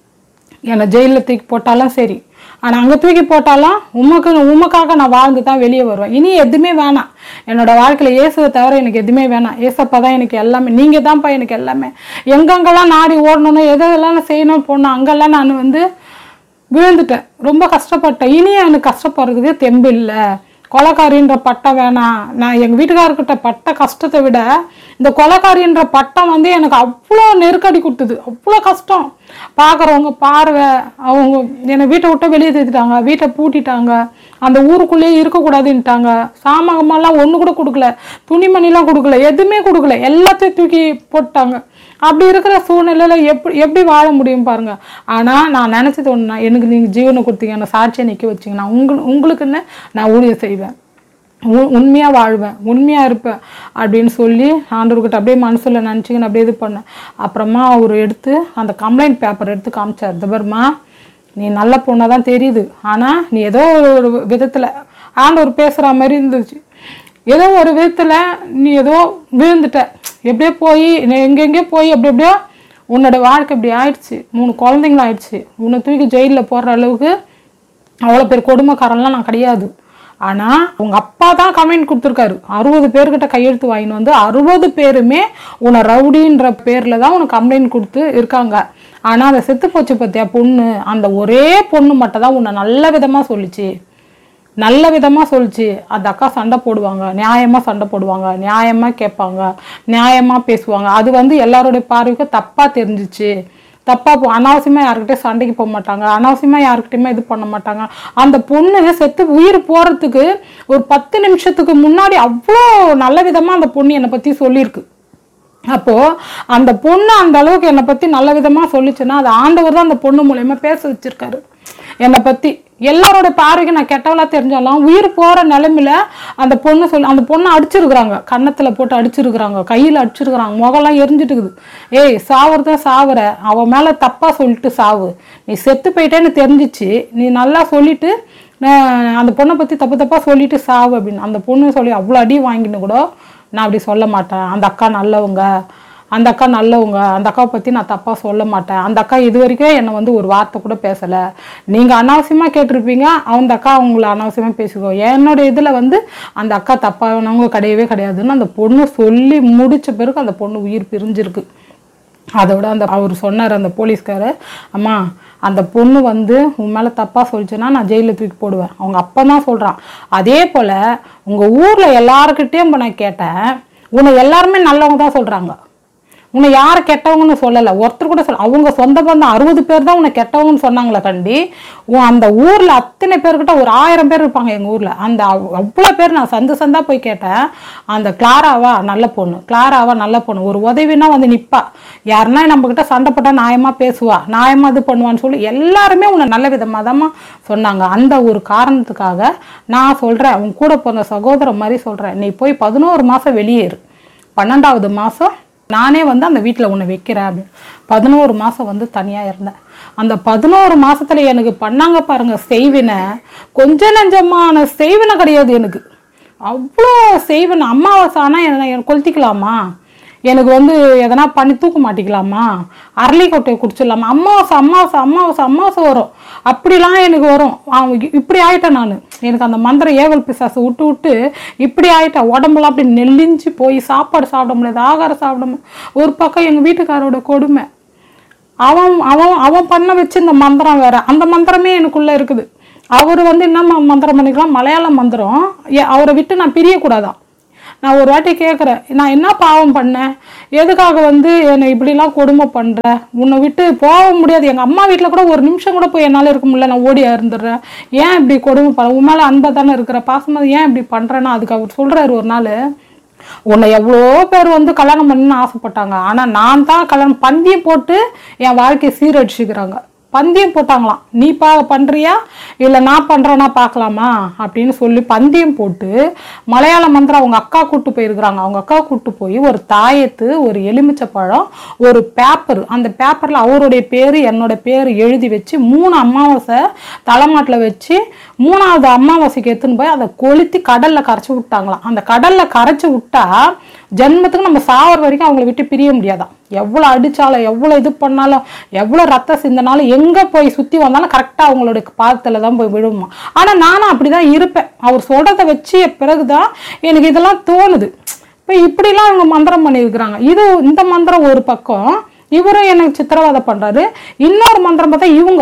என்னை ஜெயிலில் தூக்கி போட்டாலும் சரி, ஆனால் அங்கே தூக்கி போட்டாலும் உமக்கு உமக்காக நான் வாழ்ந்து தான் வெளியே வருவேன், இனி எதுவுமே வேணாம் என்னோட வாழ்க்கையில், இயேசுவை தவிர எனக்கு எதுவுமே வேணாம், ஏசப்பா தான் எனக்கு எல்லாமே, நீங்கள் தான்ப்பா எனக்கு எல்லாமே, எங்கெங்கெல்லாம் நாடி ஓடணும், எதெல்லாம் செய்யணும் போனோம் அங்கெல்லாம் நான் வந்து விழுந்துட்டேன், ரொம்ப கஷ்டப்பட்டேன், இனியும் எனக்கு கஷ்டப்படுறதுக்கு தெம்பு இல்லை, கொலைக்காரின்ற பட்டம் வேணாம், நான் எங்கள் வீட்டுக்காரர்கிட்ட பட்ட கஷ்டத்தை விட இந்த கொலைக்காரின்ற பட்டம் வந்து எனக்கு அவ்வளோ நெருக்கடி கொடுத்தது, அவ்வளோ கஷ்டம். பார்க்குறவங்க பார்வை, அவங்க என்னை வீட்டை விட்டு வெளியே தேத்திட்டாங்க, வீட்டை பூட்டிட்டாங்க, அந்த ஊருக்குள்ளேயே இருக்கக்கூடாதுன்ட்டாங்க, சாமாகமெல்லாம் ஒன்று கூட கொடுக்கல, துணிமணிலாம் கொடுக்கல, எதுவுமே கொடுக்கல, எல்லாத்தையும் தூக்கி போட்டாங்க. அப்படி இருக்கிற சூழ்நிலையில் எப்படி எப்படி வாழ முடியும் பாருங்க. ஆனால் நான் நினச்சது ஒன்று, எனக்கு நீங்கள் ஜீவனை கொடுத்தீங்க, என்னை சாட்சியை நிற்க வச்சிங்க, நான் உங்கள் உங்களுக்குன்னு நான் ஊழியம் செய்வேன், உண்மையாக வாழ்வேன், உண்மையாக இருப்பேன் அப்படின்னு சொல்லி ஆண்டவர்கிட்ட அப்படியே மனசில் நினச்சிங்கன்னு அப்படியே இது பண்ணேன். அப்புறமா அவர் எடுத்து அந்த கம்ப்ளைண்ட் பேப்பர் எடுத்து காமிச்சார். தபர்மா நீ நல்ல பொண்ணாக தான் தெரியுது, ஆனால் நீ ஏதோ ஒரு விதத்தில் ஆண்டவர் பேசுகிற மாதிரி இருந்துச்சு, ஏதோ ஒரு விதத்தில் நீ ஏதோ விழுந்துட்ட, எப்படியோ போய் எங்கெங்கேயோ போய் அப்படி எப்படியோ உன்னோட வாழ்க்கை இப்படி ஆயிடுச்சு, மூணு குழந்தைங்களும் ஆயிடுச்சு, உன்னை தூக்கி ஜெயிலில் போடுற அளவுக்கு அவ்வளோ பேர் கொடுமைக்காரன்லாம் நான் கிடையாது. ஆனால் உங்கள் அப்பா தான் கமெண்ட் கொடுத்துருக்காரு, அறுபது பேர்கிட்ட கையெழுத்து வாங்கின்னு வந்து அறுபது பேருமே உன்னை ரவுடின்ற பேரில் தான் உனக்கு கம்ப்ளைண்ட் கொடுத்து இருக்காங்க. ஆனால் அதை செத்து போச்சு பார்த்தியா பொண்ணு, அந்த ஒரே பொண்ணு மட்டும் தான் உன்னை நல்ல விதமாக சொல்லிச்சு, நல்ல விதமாக சொல்லிச்சு. அந்த அக்கா சண்டை போடுவாங்க, நியாயமாக சண்டை போடுவாங்க, நியாயமாக கேட்பாங்க, நியாயமாக பேசுவாங்க, அது வந்து எல்லாருடைய பார்வைக்கும் தப்பாக தெரிஞ்சிச்சு, தப்பாக போ அனாவசியமாக யாருக்கிட்டே சண்டைக்கு போக மாட்டாங்க, அனாவசியமாக யாருக்கிட்டையுமே இது பண்ண மாட்டாங்க. அந்த பொண்ணு செத்து உயிர் போகிறதுக்கு ஒரு பத்து நிமிஷத்துக்கு முன்னாடி அவ்வளோ நல்ல விதமாக அந்த பொண்ணு என்னை பற்றி சொல்லியிருக்கு. அப்போது அந்த பொண்ணு அந்த அளவுக்கு என்னை பற்றி நல்ல விதமாக சொல்லிச்சுன்னா அது ஆண்டவர் தான் அந்த பொண்ணு மூலயமா பேச வச்சுருக்காரு என்னை பற்றி. எல்லாரோட பார்வைக்கு நான் கெட்டவளா தெரிஞ்சாலும் உயிர் போகிற நிலைமையில அந்த பொண்ணு சொல்லி அந்த பொண்ணை அடிச்சிருக்கிறாங்க, கன்னத்தில் போட்டு அடிச்சிருக்கிறாங்க, கையில் அடிச்சிருக்கிறாங்க, முகம்லாம் எரிஞ்சிட்டுக்குது. ஏய் சாவுறத சாவுற, அவன் மேலே தப்பாக சொல்லிட்டு சாவு, நீ செத்து போயிட்டேன்னு தெரிஞ்சிச்சு, நீ நல்லா சொல்லிட்டு அந்த பொண்ணை பற்றி தப்பு தப்பாக சொல்லிட்டு சாவு அப்படின்னு அந்த பொண்ணு சொல்லி அவ்வளோ அடி வாங்கின்னு கூட நான் அப்படி சொல்ல மாட்டேன். அந்த அக்கா நல்லவங்க, அந்த அக்கா நல்லவங்க, அந்த அக்காவை பற்றி நான் தப்பாக சொல்ல மாட்டேன். அந்த அக்கா இது வரைக்கும் என்னை வந்து ஒரு வார்த்தை கூட பேசலை. நீங்கள் அனாவசியமாக கேட்டிருப்பீங்க, அந்த அக்கா அவங்கள அனாவசியமாக பேசிக்கோ, என்னோட இதில் வந்து அந்த அக்கா தப்பானவங்க கிடையவே கிடையாதுன்னு அந்த பொண்ணு சொல்லி முடித்த பிறகு அந்த பொண்ணு உயிர் பிரிஞ்சிருக்கு. அதோட அந்த அவர் சொன்னார் அந்த போலீஸ்காரர், அம்மா அந்த பொண்ணு வந்து உன் மேலே தப்பாக சொல்லிச்சுன்னா நான் ஜெயிலில் தூக்கி போடுவேன், அவங்க அப்போ தான் சொல்கிறான். அதே போல் உங்கள் ஊரில் எல்லாருக்கிட்டேயும் இப்போ நான் கேட்டேன், உன்னை எல்லாருமே நல்லவங்க தான் சொல்கிறாங்க, உன்னை யாரை கெட்டவங்கன்னு சொல்லலை, ஒருத்தர் கூட சொல்ல, அவங்க சொந்த பந்தம் அறுபது பேர் தான் உன்னை கெட்டவங்கன்னு சொன்னாங்களே கண்டி. அந்த ஊரில் அத்தனை பேர்கிட்ட ஒரு ஆயிரம் பேர் இருப்பாங்க எங்கள் ஊரில், அந்த அவ்வளோ பேர் நான் சந்து சந்தா போய் கேட்டேன். அந்த கிளாராவா நல்ல பொண்ணு, கிளாராவா நல்ல பொண்ணு, ஒரு உதவினா வந்து நிற்பா, யாருன்னா நம்மக்கிட்ட சண்டை போட்டால் நியாயமாக பேசுவா, நியாயமாக இது பண்ணுவான்னு சொல்லி எல்லாருமே உன்னை நல்ல விதமாக தான் சொன்னாங்க. அந்த ஒரு காரணத்துக்காக நான் சொல்கிறேன், உன் கூட பிறந்த சகோதரன் மாதிரி சொல்கிறேன், நீ போய் பதினோரு மாதம் வெளியேறு, பன்னெண்டாவது மாதம் நானே வந்து அந்த வீட்டில் உன்னை வைக்கிறேன் அப்படின்னு. பதினோரு மாதம் வந்து தனியாக இருந்தேன். அந்த பதினோரு மாதத்துல எனக்கு பண்ணாங்க பாருங்க செய்வினை, கொஞ்ச நஞ்சமான செய்வினை கிடையாது எனக்கு, அவ்வளோ செய்வினை. அமாவாசை ஆனால் என்ன கொளுத்திக்கலாமா, எனக்கு வந்து எதனா பண்ணி தூக்க மாட்டிக்கலாமா, அரளிக்கொட்டையை குடிச்சிடலாமா, அம்மாவாசை அம்மாவாசை அம்மாவாசை அம்மாவாசை வரும், அப்படிலாம் எனக்கு வரும். அவங்க இப்படி ஆயிட்டேன் நான். எனக்கு அந்த மந்திரம் ஏவல் பிசாசை விட்டு விட்டு இப்படி ஆயிட்டேன். உடம்புலாம் அப்படி நெல்லிஞ்சு போய் சாப்பாடு சாப்பிட முடியாது, ஆகாரம் சாப்பிட முடியாது. ஒரு பக்கம் எங்கள் வீட்டுக்காரோட கொடுமை, அவன் அவன் அவன் பண்ண வச்சு இந்த மந்திரம் வேற, அந்த மந்திரமே எனக்குள்ள இருக்குது. அவர் வந்து என்ன மந்திரம் பண்ணிக்கலாம், மலையாள மந்திரம். அவரை விட்டு நான் பிரியக்கூடாதான். நான் ஒரு வாட்டி கேட்குறேன், நான் என்ன பாவம் பண்ணேன், எதுக்காக வந்து என்னை இப்படிலாம் கொடுமை பண்ணுற, உன்னை விட்டு போக முடியாது, எங்கள் அம்மா வீட்டில் கூட ஒரு நிமிஷம் கூட போய் என்னால் இருக்க முடியல, நான் ஓடியா இருந்துடுறேன், ஏன் இப்படி கொடுமை பண்ண, உன் மேலே அன்பாக தானே இருக்கிற, பாசமாக ஏன் இப்படி பண்ணுறேன்னா, அதுக்கு அவர் சொல்கிறாரு ஒரு நாள், உன்னை எவ்வளோ பேர் வந்து கல்யாணம் பண்ணணும்னு ஆசைப்பட்டாங்க, ஆனால் நான் தான் கல்யாணம் பந்தியம் போட்டு என் வாழ்க்கையை சீரடிச்சுக்கிறாங்க. பந்தயம் போட்டாங்களாம், நீ பா பண்ணுறியா இல்லை நான் பண்ணுறேன்னா பார்க்கலாமா அப்படின்னு சொல்லி பந்தயம் போட்டு மலையாள மந்திரம் அவங்க அக்கா கூட்டு போயிருக்கிறாங்க. அவங்க அக்கா கூட்டு போய் ஒரு தாயத்து, ஒரு எலுமிச்சை பழம், ஒரு பேப்பர், அந்த பேப்பரில் அவருடைய பேர் என்னோட பேர் எழுதி வச்சு மூணு அமாவாசை தலைமாட்டில் வச்சு மூணாவது அமாவாசைக்கு எடுத்துன்னு போய் அதை கொளுத்தி கடலில் கரைச்சி விட்டாங்களாம். அந்த கடலில் கரைச்சி விட்டா ஜென்மத்துக்கு நம்ம சாவர வரைக்கும் அவங்கள விட்டு பிரிய முடியாதான். எவ்வளோ அடித்தாலும் எவ்வளோ இது பண்ணாலும் எவ்வளோ ரத்தம் சிந்தினாலும் எங்கே போய் சுற்றி வந்தாலும் கரெக்டாக அவங்களோட பாதத்தில் தான் போய் விழுமா. ஆனால் நானும் அப்படி தான் இருப்பேன். அவர் சொல்கிறத வச்சு பிறகுதான் எனக்கு இதெல்லாம் தோணுது. இப்போ இப்படிலாம் அவங்க மந்திரம் பண்ணியிருக்கிறாங்க. இது இந்த மந்திரம் ஒரு பக்கம், இவரும் எனக்கு சித்திரவதை பண்ணுறாரு. இன்னொரு மந்திரம் பார்த்தா இவங்க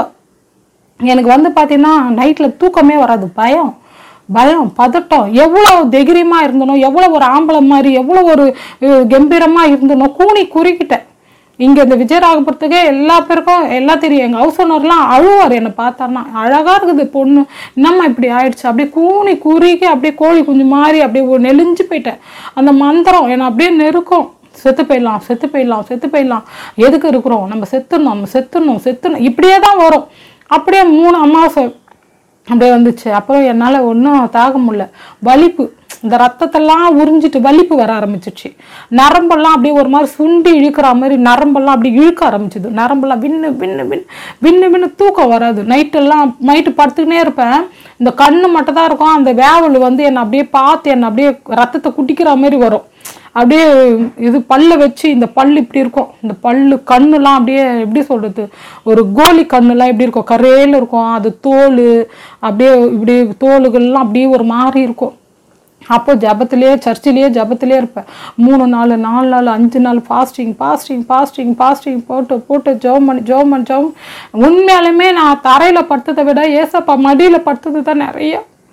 எனக்கு வந்து பார்த்தீங்கன்னா நைட்டில் தூக்கமே வராது, பயம் பயம் பதட்டம். எவ்வளோ தைரியமாக இருந்தனோ, எவ்வளோ ஒரு ஆம்பளை மாதிரி எவ்வளோ ஒரு கம்பீரமாக இருந்தனோ கூனி குறுக்கிட்டேன். இங்கே இந்த விஜயராகபுரத்துக்கே எல்லா பேருக்கும் எல்லாம் தெரியும். எங்கள் ஹவுஸ் ஓனர்லாம் அழுவார் என்னை பார்த்தாருன்னா, அழகாக இருக்குது பொண்ணு, என்னம்மா இப்படி ஆயிடுச்சு, அப்படியே கூனி குறுக்கி அப்படியே கோழி குஞ்சு மாதிரி அப்படியே நெளிஞ்சு போயிட்டேன். அந்த மந்திரம் என்னை அப்படியே நெருக்கும், செத்து போயிடலாம் செத்து போயிடலாம் செத்து போயிடலாம், எதுக்கு இருக்கிறோம், நம்ம செத்துடணும் நம்ம செத்துடணும் செத்துடணும், இப்படியே தான் வரும். அப்படியே மூணு அமாவாசை அப்படியே வந்துச்சு. அப்புறம் என்னால் ஒன்றும் தாக முடியல, வலிப்பு, இந்த ரத்தத்தெல்லாம் உறிஞ்சிட்டு வலிப்பு வர ஆரம்பிச்சிச்சு. நரம்பெல்லாம் அப்படியே ஒரு மாதிரி சுண்டி இழுக்கிற மாதிரி நரம்பெல்லாம் அப்படி இழுக்க ஆரம்பிச்சிது. நரம்பெல்லாம் விண்ணு விண்ணு விண்ணு விண்ணு விண்ணு தூக்கம் வராது. நைட்டெல்லாம் நைட்டு படுத்துக்கினே இருப்பேன், இந்த கண்ணு மட்டும் தான் இருக்கும். அந்த வேவல் வந்து என்னை அப்படியே பார்த்து என்னை அப்படியே ரத்தத்தை குடிக்கிற மாதிரி வரும். அப்படியே இது பல்ல வச்சு, இந்த பல்லு இப்படி இருக்கும், இந்த பல்லு கண்ணுலாம் அப்படியே எப்படி சொல்கிறது, ஒரு கோழி கண்ணுலாம் எப்படி இருக்கும், கரையில் இருக்கும். அது தோல் அப்படியே இப்படி தோலுகள்லாம் அப்படியே ஒரு மாதிரி இருக்கும். அப்போ ஜபத்திலே சர்ச்சிலேயே ஜபத்திலே இருப்பேன். மூணு நாள் நாலு நாள் அஞ்சு நாள் ஃபாஸ்டிங் ஃபாஸ்டிங் ஃபாஸ்டிங் ஃபாஸ்டிங் போட்டு போட்டு ஜெபம் பண்ணி ஜெபம் பண்ணி ஜெபம். உண்மையாலுமே நான் தரையில் படுத்ததை விட ஏசப்பா மடியில் படுத்தது தான் நிறைய.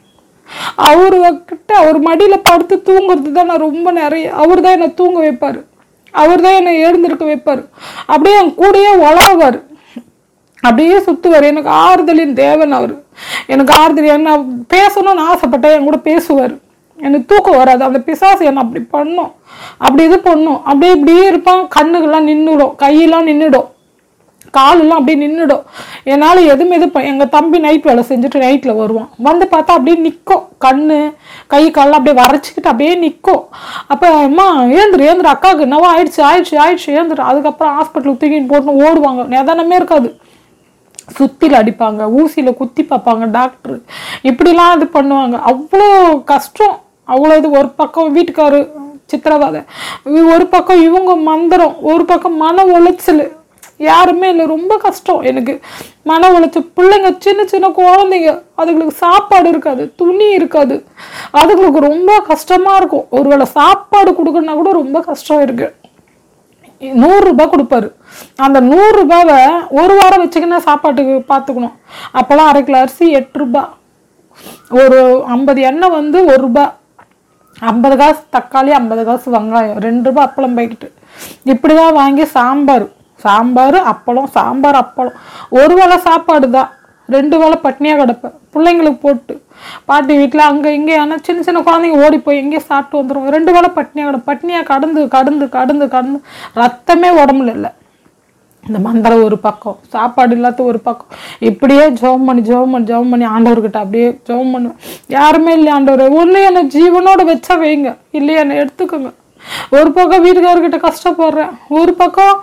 அவரு கிட்ட அவர் மடியில் படுத்து தூங்குறது தான் நான் ரொம்ப நிறைய. அவர் தான் என்னை தூங்க வைப்பார், அவர் தான் என்னை எழுந்திருக்க வைப்பார். அப்படியே என் கூடயே வளருவார், அப்படியே சுற்றுவார். எனக்கு ஆறுதலின் தேவன் அவர். எனக்கு ஆறுதல், என்ன பேசணும்னு ஆசைப்பட்டேன், என் கூட பேசுவார். எனக்கு தூக்கம் வராது. அந்த பிசாசு என்னை அப்படி பண்ணும், அப்படி இது பண்ணும். அப்படியே இப்படியே இருப்பான், கண்ணுகள்லாம் நின்றுடும், கையெல்லாம் நின்றுடும், காலெல்லாம் அப்படியே நின்றுடும். என்னால் எதுவுமே இது எங்கள் தம்பி நைட் வேலை செஞ்சுட்டு நைட்டில் வருவான், வந்து பார்த்தா அப்படியே நிற்கும், கண்ணு கை காலெலாம் அப்படியே வரைச்சிக்கிட்டு அப்படியே நிற்கும். அப்போ அம்மா ஏந்துரு ஏந்துரு, அக்காவுக்கு என்னவோ ஆயிடுச்சு ஆயிடுச்சு ஆயிடுச்சு ஏந்துரு. அதுக்கப்புறம் ஹாஸ்பிட்டலுக்கு தூக்கின்னு போட்டு ஓடுவாங்க, நிதானமே இருக்காது. சுத்தியில் அடிப்பாங்க, ஊசியில் குத்தி பார்ப்பாங்க டாக்டரு, இப்படிலாம் இது பண்ணுவாங்க. அவ்வளோ கஷ்டம், அவ்வளோ இது. ஒரு பக்கம் வீட்டுக்காரு சித்திரவதை, ஒரு பக்கம் இவங்க மந்திரம், ஒரு பக்கம் மன உளைச்சல், யாருமே இல்லை. ரொம்ப கஷ்டம் எனக்கு, மன உளைச்சல். பிள்ளைங்க சின்ன சின்ன குழந்தைங்க, அதுங்களுக்கு சாப்பாடு இருக்காது, துணி இருக்காது, அதுங்களுக்கு ரொம்ப கஷ்டமாக இருக்கும். ஒருவேளை சாப்பாடு கொடுக்கணுன்னா கூட ரொம்ப கஷ்டம் இருக்கு. நூறுரூபா கொடுப்பாரு, அந்த நூறுரூபாவை ஒரு வாரம் வச்சுக்கினா சாப்பாட்டுக்கு பார்த்துக்கணும். அப்போல்லாம் அரை கிலோ அரிசி எட்டு ரூபா, ஒரு ஐம்பது எண்ணெய் வந்து ஒரு ரூபா, ஐம்பது காசு தக்காளி, ஐம்பது காசு வெங்காயம், ரெண்டு ரூபா அப்பளம் பாக்கெட்டு, இப்படி தான் வாங்கி சாம்பார் சாம்பார் அப்பளம் சாம்பார் அப்பளம். ஒரு வேளை சாப்பாடு தான், ரெண்டு வேளை பட்னியாக கிடப்பேன் பிள்ளைங்களுக்கு போட்டு. பாட்டி வீட்டில் அங்கே இங்கே, ஆனால் சின்ன சின்ன குழந்தைங்க ஓடி போய் எங்கேயே சாப்பிட்டு வந்துடும். ரெண்டு வேளை பட்னியாக கிடப்பேன். பட்னியாக கடந்து கடந்து கடந்து கடந்து ரத்தமே உடம்புல இல்லை. இந்த மந்திரம் ஒரு பக்கம், சாப்பாடு இல்லாத ஒரு பக்கம், இப்படியே ஜெபம் பண்ணி ஜெபம் பண்ணி ஜெபம் பண்ணி ஆண்டவர்கிட்ட அப்படியே ஜெபம் பண்ணுவேன். யாருமே இல்லை ஆண்டவர், ஒன்று என்னை ஜீவனோட வச்சா வைங்க, இல்லையா என்னை எடுத்துக்கோங்க, ஒரு பக்கம் வீட்டுக்காரர்கிட்ட கஷ்டப்படுறேன், ஒரு பக்கம்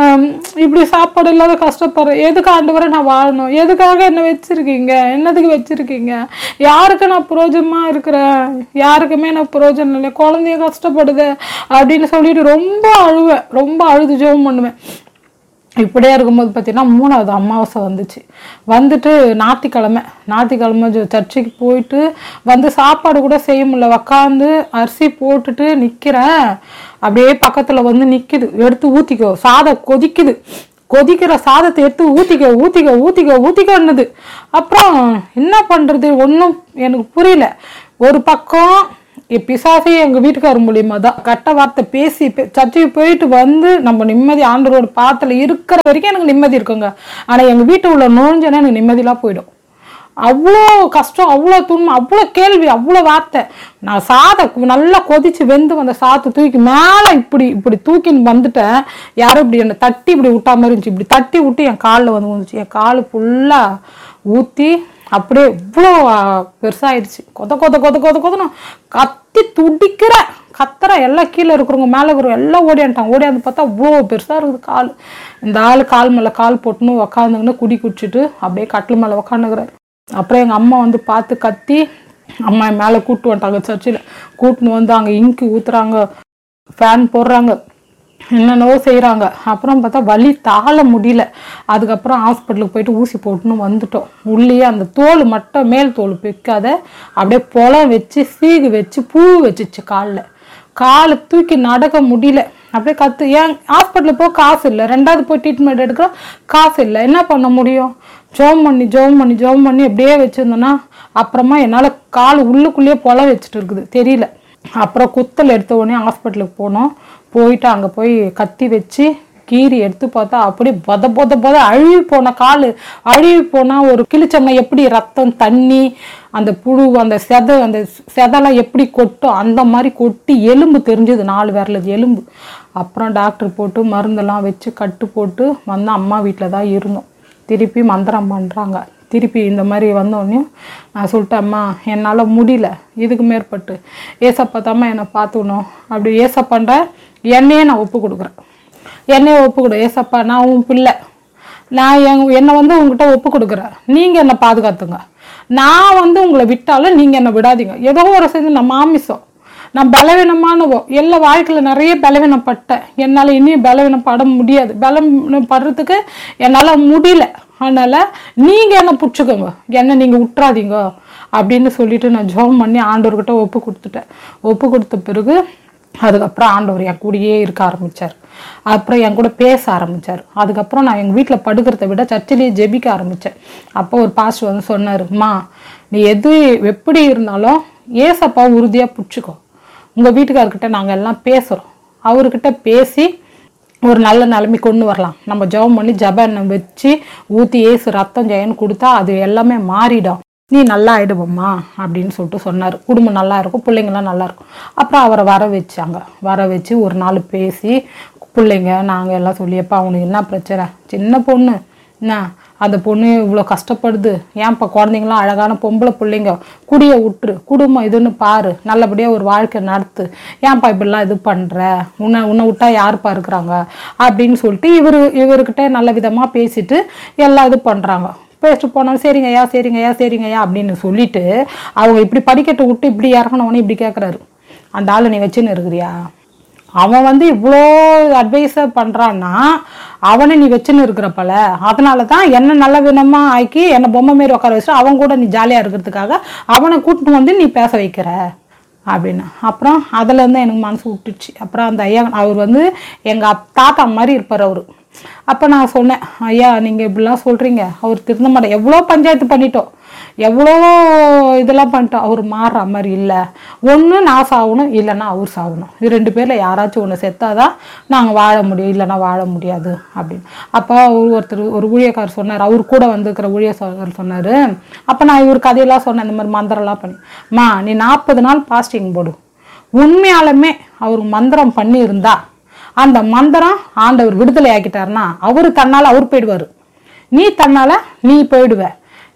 இப்படி சாப்பாடு இல்லாத கஷ்டப்படுறேன். எதுக்கு ஆண்டவரை நான் வாழணும்? எதுக்காக என்ன வச்சிருக்கீங்க? என்னதுக்கு வச்சிருக்கீங்க? யாருக்கு நான் புரோஜனமா இருக்கிறேன்? யாருக்குமே நான் புரோஜனம் இல்லை. குழந்தைய கஷ்டப்படுது அப்படின்னு சொல்லிட்டு ரொம்ப அழுவேன், ரொம்ப அழுது ஜெபம் பண்ணுவேன். இப்படியே இருக்கும்போது பார்த்தீங்கன்னா மூணாவது அமாவாசை வந்துச்சு. வந்துட்டு ஞாயிற்றுக்கிழமை ஞாயிற்றுக்கிழமை சர்ச்சுக்கு போயிட்டு வந்து சாப்பாடு கூட செய்ய முடியல. உக்காந்து அரிசி போட்டுட்டு நிற்கிறேன். அப்படியே பக்கத்தில் வந்து நிற்கிது, எடுத்து ஊற்றிக்கோ, சாதம் கொதிக்குது, கொதிக்கிற சாதத்தை எடுத்து ஊற்றிக்க ஊற்றிக்க ஊற்றிக்க ஊற்றிக்கன்னுது. அப்புறம் என்ன பண்ணுறது ஒன்றும் எனக்கு புரியல. ஒரு பக்கம் பிசாசே எங்கள் வீட்டுக்காரர் மூலியமா தான் கட்ட வார்த்தை பேசி சர்ச்சைக்கு போயிட்டு வந்து நம்ம நிம்மதி ஆண்டவரோட பாத்தில் இருக்கிற வரைக்கும் எனக்கு நிம்மதி இருக்குங்க. ஆனால் எங்கள் வீட்டு உள்ள நுழைஞ்சோன்னா எனக்கு நிம்மதியெலாம் போயிடும். அவ்வளோ கஷ்டம், அவ்வளோ துன்பம், அவ்வளோ கேள்வி, அவ்வளோ வார்த்தை. நான் சாதம் நல்லா கொதிச்சு வெந்து வந்த சாதத்தை தூக்கி மேலே இப்படி இப்படி தூக்கின்னு வந்துட்டேன். யாரும் இப்படி என்னை தட்டி இப்படி விட்டா மாதிரி இருந்துச்சு. இப்படி தட்டி விட்டு என் காலில் வந்து வந்துச்சு. என் கால் ஃபுல்லாக ஊற்றி அப்படியே இவ்வளோ பெருசாகிடுச்சு. கொத கொத கொத கொத கொதணும் கத்தி துடிக்கிற கத்துற. எல்லாம் கீழே இருக்கிறவங்க மேலே இருக்கிறவங்க எல்லாம் ஓடியான்ட்டாங்க. ஓடியாந்து பார்த்தா அவ்வளோ பெருசாக இருக்குது கால். இந்த ஆள் கால் மேலே கால் போட்டுன்னு உக்காந்துங்கன்னு குடி குடிச்சிட்டு அப்படியே கட்டில் மேலே உக்காந்துக்கிறாரு. அப்புறம் எங்கள் அம்மா வந்து பார்த்து கத்தி அம்மா மேலே கூப்பிட்டு வந்துட்டாங்க. சர்ச்சில் கூட்டின்னு வந்து அங்கே இங்கு ஊற்றுறாங்க, ஃபேன் போடுறாங்க, என்னென்னவோ செய்கிறாங்க. அப்புறம் பார்த்தா வலி தாழ முடியல. அதுக்கப்புறம் ஹாஸ்பிட்டலுக்கு போயிட்டு ஊசி போட்டுன்னு வந்துட்டோம். உள்ளேயே அந்த தோல் மட்டும் மேல் தோல் பிக்காத அப்படியே பொலம் வச்சு சீகு வச்சு பூ வச்சிச்சு காலில். காலை தூக்கி நடக்க முடியல. அப்படியே கற்று ஏன் ஹாஸ்பிட்டலுக்கு போக காசு இல்லை, ரெண்டாவது போய் ட்ரீட்மெண்ட் எடுக்கிறோம் காசு இல்லை. என்ன பண்ண முடியும்? ஜோம் பண்ணி ஜோம் பண்ணி ஜோம் பண்ணி அப்படியே வச்சுருந்தோன்னா அப்புறமா என்னால் கால் உள்ளுக்குள்ளேயே பொலம் வச்சுட்டு இருக்குது, தெரியல. அப்புறம் குத்தல் எடுத்த உடனே ஹாஸ்பிட்டலுக்கு போனோம். போயிட்டு அங்கே போய் கத்தி வச்சு கீரி எடுத்து பார்த்தா அப்படி பொத பொத பொத அழுவி போன கால். அழுவி போனால் ஒரு கிழிச்சோம்னா எப்படி ரத்தம் தண்ணி அந்த புழு அந்த செதை அந்த செதெல்லாம் எப்படி கொட்டும் அந்த மாதிரி கொட்டி எலும்பு தெரிஞ்சது, நாலு விரல எலும்பு. அப்புறம் டாக்டர் போட்டு மருந்தெல்லாம் வச்சு கட்டு போட்டு வந்து அம்மா வீட்டில் தான் இருந்தோம். திருப்பி மந்திரம் பண்ணுறாங்க. திருப்பி இந்த மாதிரி வந்தோடனே நான் சொல்லிட்டேன், அம்மா என்னால் முடியல இதுக்கு மேற்பட்டு, ஏசப்பா தாம்மா என்னை பார்த்துக்கணும். அப்படி ஏசப்பான்ற என்னையே நான் ஒப்பு கொடுக்குறேன், என்னையே ஒப்பு கொடு ஏசப்பா, நான் உன் பிள்ளை, நான் என் என்னை வந்து உங்ககிட்ட ஒப்பு கொடுக்குறேன், நீங்கள் என்னை பாதுகாத்துங்க. நான் வந்து உங்களை விட்டாலும் நீங்கள் என்னை விடாதீங்க. ஏதோ ஒரு செஞ்சு நான் மாமிசம், நான் பலவீனமானவோ, எல்லா வாழ்க்கையில் நிறைய பலவீனப்பட்டேன். என்னால் இனியும் பலவீனப்பட முடியாது, பலவீனப்படுறதுக்கு என்னால் முடியல. அதனால் நீங்கள் என்ன பிடிச்சிக்கோங்க, என்ன நீங்கள் விட்டுறாதீங்க அப்படின்னு சொல்லிட்டு நான் ஜெபம் பண்ணி ஆண்டவர்கிட்ட ஒப்பு கொடுத்துட்டேன். ஒப்பு கொடுத்த பிறகு அதுக்கப்புறம் ஆண்டவர் என் கூடயே இருக்க ஆரம்பித்தார். அப்புறம் என் கூட பேச ஆரம்பித்தார். அதுக்கப்புறம் நான் எங்கள் வீட்டில் படுக்கிறத விட சர்ச்சிலேயே ஜெபிக்க ஆரம்பித்தேன். அப்போ ஒரு பாஸ்டர் வந்து சொன்னார், அம்மா நீ எது எப்படி இருந்தாலும் ஏசப்பா உறுதியாக பிடிச்சிக்கோ. உங்கள் வீட்டுக்காரர்கிட்ட நாங்கள் எல்லாம் பேசுகிறோம், அவர்கிட்ட பேசி ஒரு நல்ல நிலைமை கொண்டு வரலாம். நம்ம ஜெபம் பண்ணி ஜெப எண்ணெய் வச்சு ஊற்றி ஏசு ரத்தம் ஜெயன்னு கொடுத்தா அது எல்லாமே மாறிடும், நீ நல்லா ஆகிடுவோம்மா அப்படின்னு சொல்லிட்டு சொன்னார். குடும்பம் நல்லா இருக்கும், பிள்ளைங்களாம் நல்லா இருக்கும். அப்புறம் அவரை வர வச்சாங்க. வர வச்சு ஒரு நாள் பேசி பிள்ளைங்க நாங்கள் எல்லாம் சொல்லியப்பா அவனுக்கு என்ன பிரச்சனை, சின்ன பொண்ணு என்ன அந்த பொண்ணு இவ்வளோ கஷ்டப்படுது, ஏன்ப்பா குழந்தைங்களாம் அழகான பொம்பளை பிள்ளைங்க, குடியை விட்டுரு, குடும்பம் இதுன்னு பாரு, நல்லபடியாக ஒரு வாழ்க்கை நடத்து, ஏன்ப்பா இப்படிலாம் இது பண்ணுற, உன்னை உன்னை விட்டா யாருப்பா இருக்கிறாங்க அப்படின்னு சொல்லிட்டு இவர் இவர்கிட்ட நல்ல விதமாக பேசிட்டு எல்லாம் இது பண்ணுறாங்க. பேசிட்டு போனாலும் சரிங்கய்யா சரிங்கய்யா சரிங்கய்யா அப்படின்னு சொல்லிட்டு அவங்க இப்படி படிக்கட்டு விட்டு இப்படி இறங்கினவனே இப்படி கேட்குறாரு, அந்த ஆளை நீ வச்சுன்னு இருக்கிறியா? அவன் வந்து இவ்வளோ அட்வைஸை பண்ணுறான்னா அவனை நீ வச்சுன்னு இருக்கிறப்பல, அதனால தான் என்ன நல்ல விதமாக ஆக்கி என்னை பொம்மை மாரி உட்கார வச்சுட்டு அவன் கூட நீ ஜாலியாக இருக்கிறதுக்காக அவனை கூட்டிட்டு வந்து நீ பேச வைக்கிற அப்படின்னு. அப்புறம் அதுலேருந்து எனக்கு மனசு விட்டுச்சு. அப்புறம் அந்த ஐயா அவர் வந்து எங்கள் தாத்தா மாதிரி இருப்பார் அவர். அப்போ நான் சொன்னேன், ஐயா நீங்கள் இப்படிலாம் சொல்கிறீங்க, அவர் திருந்த மாட்டேன், எவ்வளோ பஞ்சாயத்து பண்ணிட்டோம், எவ்வளோ இதெல்லாம் பண்ணிட்டோம், அவர் மாறுற மாதிரி இல்லை, ஒன்று நான் சாகணும் இல்லைன்னா அவர் சாகணும், இது ரெண்டு பேரில் யாராச்சும் ஒன்று செத்தாதான் நாங்கள் வாழ முடியும், இல்லைன்னா வாழ முடியாது அப்படின்னு. அப்போ அவர் ஒருத்தர் ஒரு ஊழியக்காரர் சொன்னார், அவர் கூட வந்துருக்கிற ஊழியக்காரர் சொன்னார். அப்போ நான் இவர் கதையெல்லாம் சொன்னேன், இந்த மாதிரி மந்திரம்லாம் பண்ணி, மா நீ நாற்பது நாள் பாஸ்டிங் போடு, உண்மையாலுமே அவர் மந்திரம் பண்ணி இருந்தா அந்த மந்திரம் ஆண்டவர் விடுதலை ஆக்கிட்டாருன்னா அவரு தன்னால அவர் போயிடுவாரு, நீ தன்னால நீ போயிடுவ,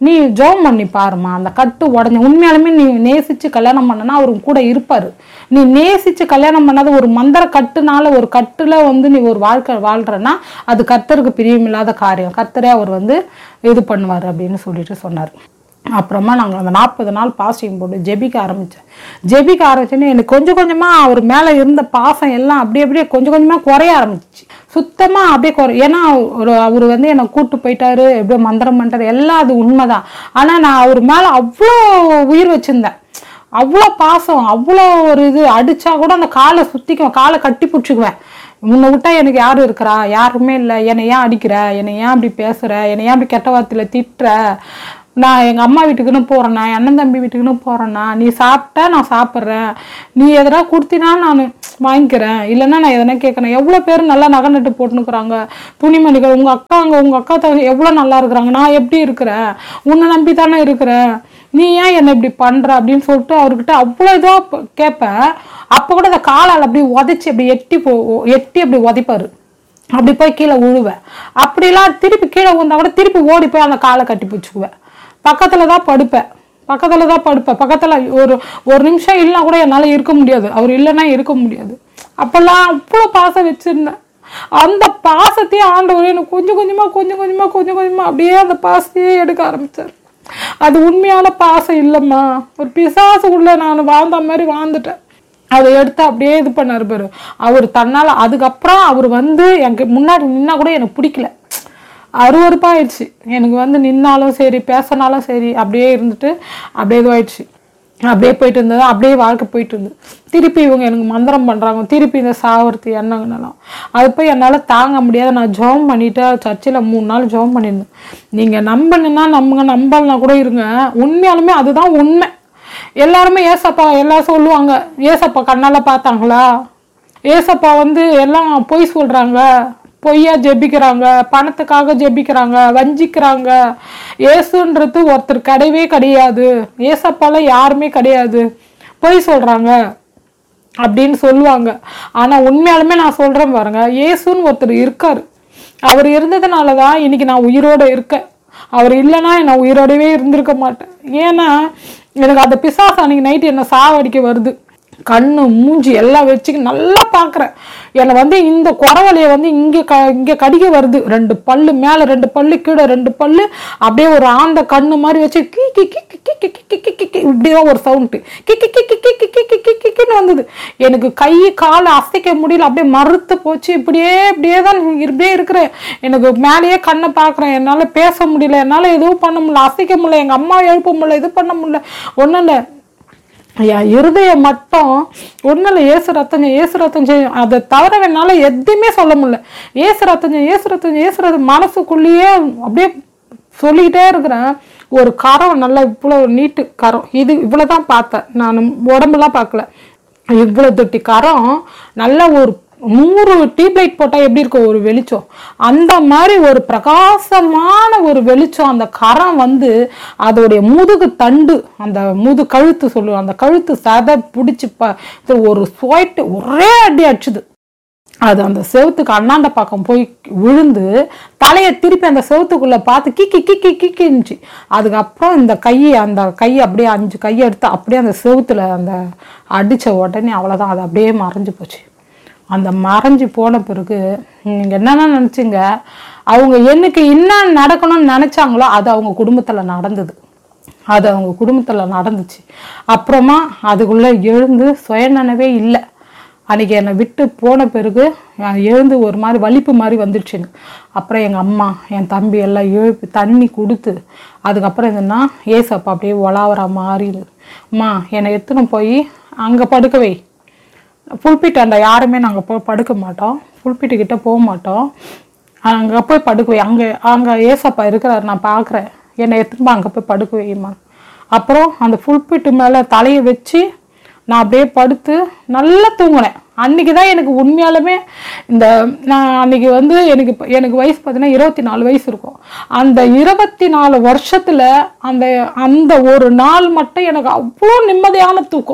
நீ ஜெபம் பண்ணி பாருமா, அந்த கட்டு உடஞ்சி. உண்மையாலுமே நீ நேசிச்சு கல்யாணம் பண்ணனா அவரு கூட இருப்பாரு. நீ நேசிச்சு கல்யாணம் பண்ணாத ஒரு மந்திர கட்டுனால ஒரு கட்டுல வந்து நீ ஒரு வாழ்க்கை வாழ்றன்னா அது கர்த்தருக்கு பிரியமில்லாத காரியம். கர்த்தரே அவர் வந்து இது பண்ணுவார் அப்படின்னு சொல்லிட்டு சொன்னார். அப்புறமா நாங்கள் அந்த நாற்பது நாள் பாஸ்டிங் போட்டு ஜெபிக்க ஆரம்பித்தேன். ஜெபிக்க ஆரம்பிச்சோன்னே எனக்கு கொஞ்சம் கொஞ்சமாக அவர் மேலே இருந்த பாசம் எல்லாம் அப்படியே அப்படியே கொஞ்சம் கொஞ்சமாக குறைய ஆரம்பிச்சிச்சு. சுத்தமாக அப்படியே குறை. ஏன்னா ஒரு அவர் வந்து என்னை கூப்பிட்டு போயிட்டாரு, எப்படியோ மந்திரம் பண்ணுறாரு, எல்லாம் அது உண்மைதான். ஆனால் நான் அவர் மேலே அவ்வளோ உயிர் வச்சுருந்தேன், அவ்வளோ பாசம், அவ்வளோ ஒரு இது. அடித்தா கூட அந்த காலை சுற்றிக்குவேன், காலை கட்டி பிடிச்சிக்குவேன். முன்ன விட்டா எனக்கு யாரும் இருக்கிறா, யாருமே இல்லை, என்னை ஏன் அடிக்கிற, என்னை ஏன் அப்படி பேசுகிற, என்னை ஏன் அப்படி கெட்ட வார்த்தையில் திட்டுற, நான் எங்கள் அம்மா வீட்டுக்குன்னு போகிறேண்ணா, அண்ணன் தம்பி வீட்டுக்குன்னு போகிறேண்ணா, நீ சாப்பிட்டா நான் சாப்பிட்றேன், நீ எதனா கொடுத்தினா நான் வாங்கிக்கிறேன், இல்லைன்னா நான் எதனா கேட்குறேன். எவ்வளோ பேர் நல்லா நகை நட்டு போட்டுனுக்குறாங்க, துணிமணிகள். உங்கள் அக்காங்க உங்கள் அக்கா தங்க எவ்வளோ நல்லா இருக்கிறாங்க, நான் எப்படி இருக்கிறேன், உன்னை நம்பி தானே இருக்கிறேன், நீ ஏன் என்னை இப்படி பண்ணுற அப்படின்னு சொல்லிட்டு அவர்கிட்ட அவ்வளோ இதாக கேட்பேன். அப்போ கூட அந்த காலால் அப்படி உதைச்சி அப்படி எட்டி போ எட்டி அப்படி உதைப்பார். அப்படி போய் கீழே விழுவேன். அப்படிலாம் திருப்பி கீழே விழுந்தா கூட திருப்பி ஓடி போய் அந்த காலை கட்டி பிடிச்சிக்குவேன். பக்கத்தில் தான் படுப்பேன் பக்கத்தில் தான் படுப்பேன் பக்கத்தில் ஒரு ஒரு நிமிஷம் இல்லைனா கூட என்னால் இருக்க முடியாது, அவர் இல்லைன்னா இருக்க முடியாது. அப்போல்லாம் அவ்வளோ பாசம் வச்சுருந்தேன். அந்த பாசத்தையே ஆண்டவர் எனக்கு கொஞ்சம் கொஞ்சமாக கொஞ்சம் கொஞ்சமாக கொஞ்சம் கொஞ்சமாக அப்படியே அந்த பாசத்தையே எடுக்க ஆரம்பித்தார். அது உண்மையான பாசம் இல்லைம்மா, ஒரு பிசாசுக்குள்ளே நான் வாழ்ந்த மாதிரி வாழ்ந்துட்டேன். அதை எடுத்து அப்படியே இது பண்ணார் பாரு அவர் தன்னால். அதுக்கப்புறம் அவர் வந்து எனக்கு முன்னாடி நின்னா கூட எனக்கு பிடிக்கல, அருவருப்பாயிடுச்சு. எனக்கு வந்து நின்னாலும் சரி பேசினாலும் சரி அப்படியே இருந்துட்டு அப்படியே இதுவாயிடுச்சு. அப்படியே போயிட்டு இருந்தது, அப்படியே வாழ்க்கை போயிட்டு இருந்தது. திருப்பி இவங்க எனக்கு மந்திரம் பண்ணுறாங்க, திருப்பி இந்த சாவர்த்தி எண்ணங்கனாலும் அது போய் என்னால் தாங்க முடியாது. நான் ஜெபம் பண்ணிவிட்டு சர்ச்சில் மூணு நாள் ஜெபம் பண்ணியிருந்தேன். நீங்கள் நம்பணுன்னா நம்புங்க, நம்பலனா கூட இருங்க. உண்மையாலுமே அதுதான் உண்மை. எல்லாருமே ஏசப்பா எல்லாம் சொல்லுவாங்க, ஏசப்பா கண்ணால் பார்த்தாங்களா, ஏசப்பா வந்து எல்லாம் பொய் சொல்கிறாங்க, பொய்யா ஜெபிக்கிறாங்க, பணத்துக்காக ஜெபிக்கிறாங்க, வஞ்சிக்கிறாங்க. ஏசுன்றது ஒருத்தர் கிடையவே கிடையாது, ஏசப்பால யாருமே கிடையாது, பொய் சொல்கிறாங்க அப்படின்னு சொல்லுவாங்க. ஆனால் உண்மையாலுமே நான் சொல்கிறேன் பாருங்க, ஏசுன்னு ஒருத்தர் இருக்கார். அவர் இருந்ததுனால தான் இன்னைக்கு நான் உயிரோடு இருக்கேன். அவர் இல்லைன்னா நான் உயிரோடவே இருந்திருக்க மாட்டேன். ஏன்னா எனக்கு அந்த பிசாசு அன்னைக்கு நைட்டு என்னை சாவடிக்க வருது. கண்ணு மூஞ்சி எல்லாம் வச்சுக்கு நல்லா பார்க்குறேன். என்னை வந்து இந்த குறவலையை வந்து இங்கே க இங்கே கடிக்க வருது. ரெண்டு பல்லு மேலே, ரெண்டு பல்லு கீழே, ரெண்டு பல்லு அப்படியே ஒரு ஆந்த கண்ணு மாதிரி வச்சு கி கி கி கி கி கி கி கி இப்படிதான் ஒரு சவுண்டு கி கி கி கி கி கி கி கி கின்னு வந்தது. எனக்கு கை காலை அசைக்க முடியல, அப்படியே மறுத்து போச்சு. இப்படியே இப்படியே தான் இப்படியே இருக்கிறேன். எனக்கு மேலேயே கண்ணை பார்க்குறேன், என்னால் பேச முடியல, என்னால் எதுவும் பண்ண முடியல, அசைக்க முடியல, எங்கள் அம்மா எழுப்ப முடியல, இது பண்ண முடியல, ஒன்றும் இல்லை. என் இருதயம் மட்டும் ஒன்றும் இல்லை, ஏசு ரத்தம் ஏசு ரத்தம் செய்யும். அதை தவிர என்னால் எதுவுமே சொல்ல முடியல. ஏசு ரத்தம் ஏசு ரத்தம் ஏசு ரத்தம் மனசுக்குள்ளேயே அப்படியே சொல்லிக்கிட்டே இருக்கிறேன். ஒரு கரம் நல்லா இவ்வளோ நீட்டு கரம், இது இவ்வளோ தான் பார்த்தேன், நான் உடம்புலாம் பார்க்கல. இவ்வளோ தொட்டி கரம், நல்ல ஒரு நூறு டியூப்லைட் போட்டால் எப்படி இருக்கும் ஒரு வெளிச்சம், அந்த மாதிரி ஒரு பிரகாசமான ஒரு வெளிச்சம். அந்த கரம் வந்து அதோடைய முதுகு தண்டு, அந்த முது கழுத்து சொல்லுவோம், அந்த கழுத்து சதை பிடிச்சி ப ஒரு ஸ்வைட்டு ஒரே அடி அடிச்சுது. அது அந்த செவுத்துக்கு அண்ணாண்ட பக்கம் போய் விழுந்து தலையை திருப்பி அந்த செவுத்துக்குள்ளே பார்த்து கிக்கி கிக்கி கிக்கிச்சு. அதுக்கப்புறம் இந்த கையை அந்த கையை அப்படியே அஞ்சு கையை எடுத்து அப்படியே அந்த செவுத்துல அந்த அடித்த உடனே அவ்வளோதான், அது அப்படியே மறைஞ்சு போச்சு. அந்த மறைஞ்சு போன பிறகு நீங்கள் என்னென்ன நினச்சிங்க, அவங்க எனக்கு என்ன நடக்கணும்னு நினச்சாங்களோ அது அவங்க குடும்பத்தில் நடந்தது, அது அவங்க குடும்பத்தில் நடந்துச்சு. அப்புறமா அதுக்குள்ளே எழுந்து சுயநினைவே இல்லை. அன்றைக்கி என்னை விட்டு போன பிறகு எழுந்து ஒரு மாதிரி வலிப்பு மாதிரி வந்துடுச்சுங்க. அப்புறம் எங்கள் அம்மா என் தம்பி எல்லாம் எழுப்பி தண்ணி கொடுத்து, அதுக்கப்புறம் என்னன்னா ஏசப்பா அப்படியே ஒலாவரா மாறிடுது. அம்மா என்னை எடுத்துன்னு போய் அங்கே படுக்க வை, புல்பிட்டாண்ட யாருமே நாங்கள் போய் படுக்க மாட்டோம், புல்பிட்டுக்கிட்ட போக மாட்டோம், அங்கே போய் படுக்க வை, அங்கே அங்கே ஏசப்பா இருக்கிறார் நான் பார்க்குறேன், என்னை எடுத்துன்னு அங்கே போய் படுக்க வைமா. அப்புறம் அந்த புல்பிட்டு மேலே தலையை வச்சு நான் அப்படியே படுத்து நல்லா தூங்கினேன். அன்றைக்கி தான் எனக்கு உண்மையாலுமே இந்த நான் அன்றைக்கி வந்து எனக்கு எனக்கு வயசு பார்த்தீங்கன்னா இருபத்தி நாலு வயசு இருக்கும். அந்த இருபத்தி நாலு வருஷத்தில் அந்த அந்த ஒரு நாள் மட்டும் எனக்கு அவ்வளோ நிம்மதியான தூக்கம்.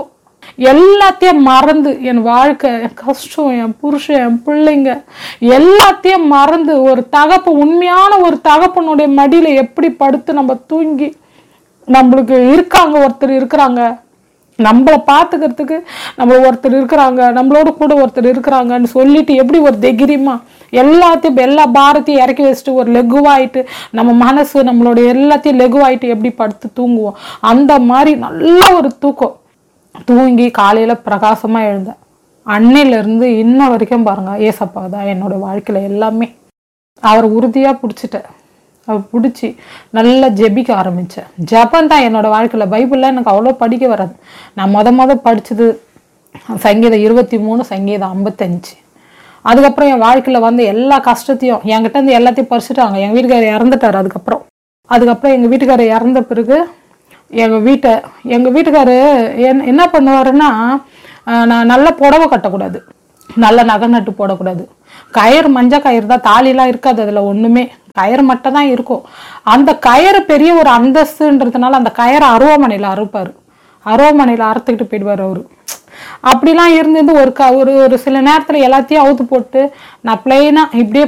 எல்லாத்தையும் மறந்து என் வாழ்க்கை, என் கஷ்டம், என் புருஷன், என் பிள்ளைங்க எல்லாத்தையும் மறந்து ஒரு தகப்பு, உண்மையான ஒரு தகப்பனுடைய மடியில எப்படி படுத்து நம்ம தூங்கி, நம்மளுக்கு இருக்காங்க, ஒருத்தர் இருக்கிறாங்க, நம்மளை பார்த்துக்கிறதுக்கு நம்ம ஒருத்தர் இருக்கிறாங்க, நம்மளோட கூட ஒருத்தர் இருக்கிறாங்கன்னு சொல்லிட்டு எப்படி ஒரு தைரியமா எல்லாத்தையும் எல்லா பாரத்தையும் இறக்கி வச்சுட்டு ஒரு லெகுவாயிட்டு நம்ம மனசு நம்மளோட எல்லாத்தையும் லெகுவாயிட்டு எப்படி படுத்து தூங்குவோம், அந்த மாதிரி நல்ல ஒரு தூக்கம் தூங்கி காலையில பிரகாசமா எழுந்தேன். அன்னையிலேருந்து இன்ன வரைக்கும் பாருங்க, ஏசப்பா தான் என்னோட வாழ்க்கையில எல்லாமே. அவர் உறுதியா பிடிச்சிட்டேன். அவர் பிடிச்சி நல்லா ஜெபிக்க ஆரம்பித்தேன். ஜபம் தான் என்னோட வாழ்க்கையில். பைபிளில் எனக்கு அவ்வளோ படிக்க வராது. நான் மொத மொதல் படித்தது சங்கீதம் இருபத்தி மூணு சங்கீதம் ஐம்பத்தஞ்சு. அதுக்கப்புறம் என் வாழ்க்கையில் வந்து எல்லா கஷ்டத்தையும் என்கிட்ட இருந்து எல்லாத்தையும் பறிச்சுட்டாங்க. எங்கள் வீட்டுக்காரர் இறந்துட்டார். அதுக்கப்புறம் அதுக்கப்புறம் எங்கள் வீட்டுக்காரர் இறந்த பிறகு எங்கள் வீட்டை எங்கள் வீட்டுக்காரர் என் என்ன பண்ணுவாருன்னா, நான் நல்ல புடவை கட்டக்கூடாது, நல்ல நகை நட்டு போடக்கூடாது, கயிறு மஞ்சள் கயிறு தான், தாலிலாம் இருக்காது, அதில் ஒன்றுமே கயிறு மட்டும் தான் இருக்கும். அந்த கயிறு பெரிய ஒரு அந்தஸ்துன்றதுனால அந்த கயிறை அருவாமனையில் அறுப்பார். அருவாமனையில் அறுத்துக்கிட்டு போயிடுவார் அவரு. அப்படிலாம் இருந்து ஒரு க ஒரு ஒரு சில நேரத்தில் எல்லாத்தையும் அவுத்து போட்டு நான் பிளெயினாக இப்படியே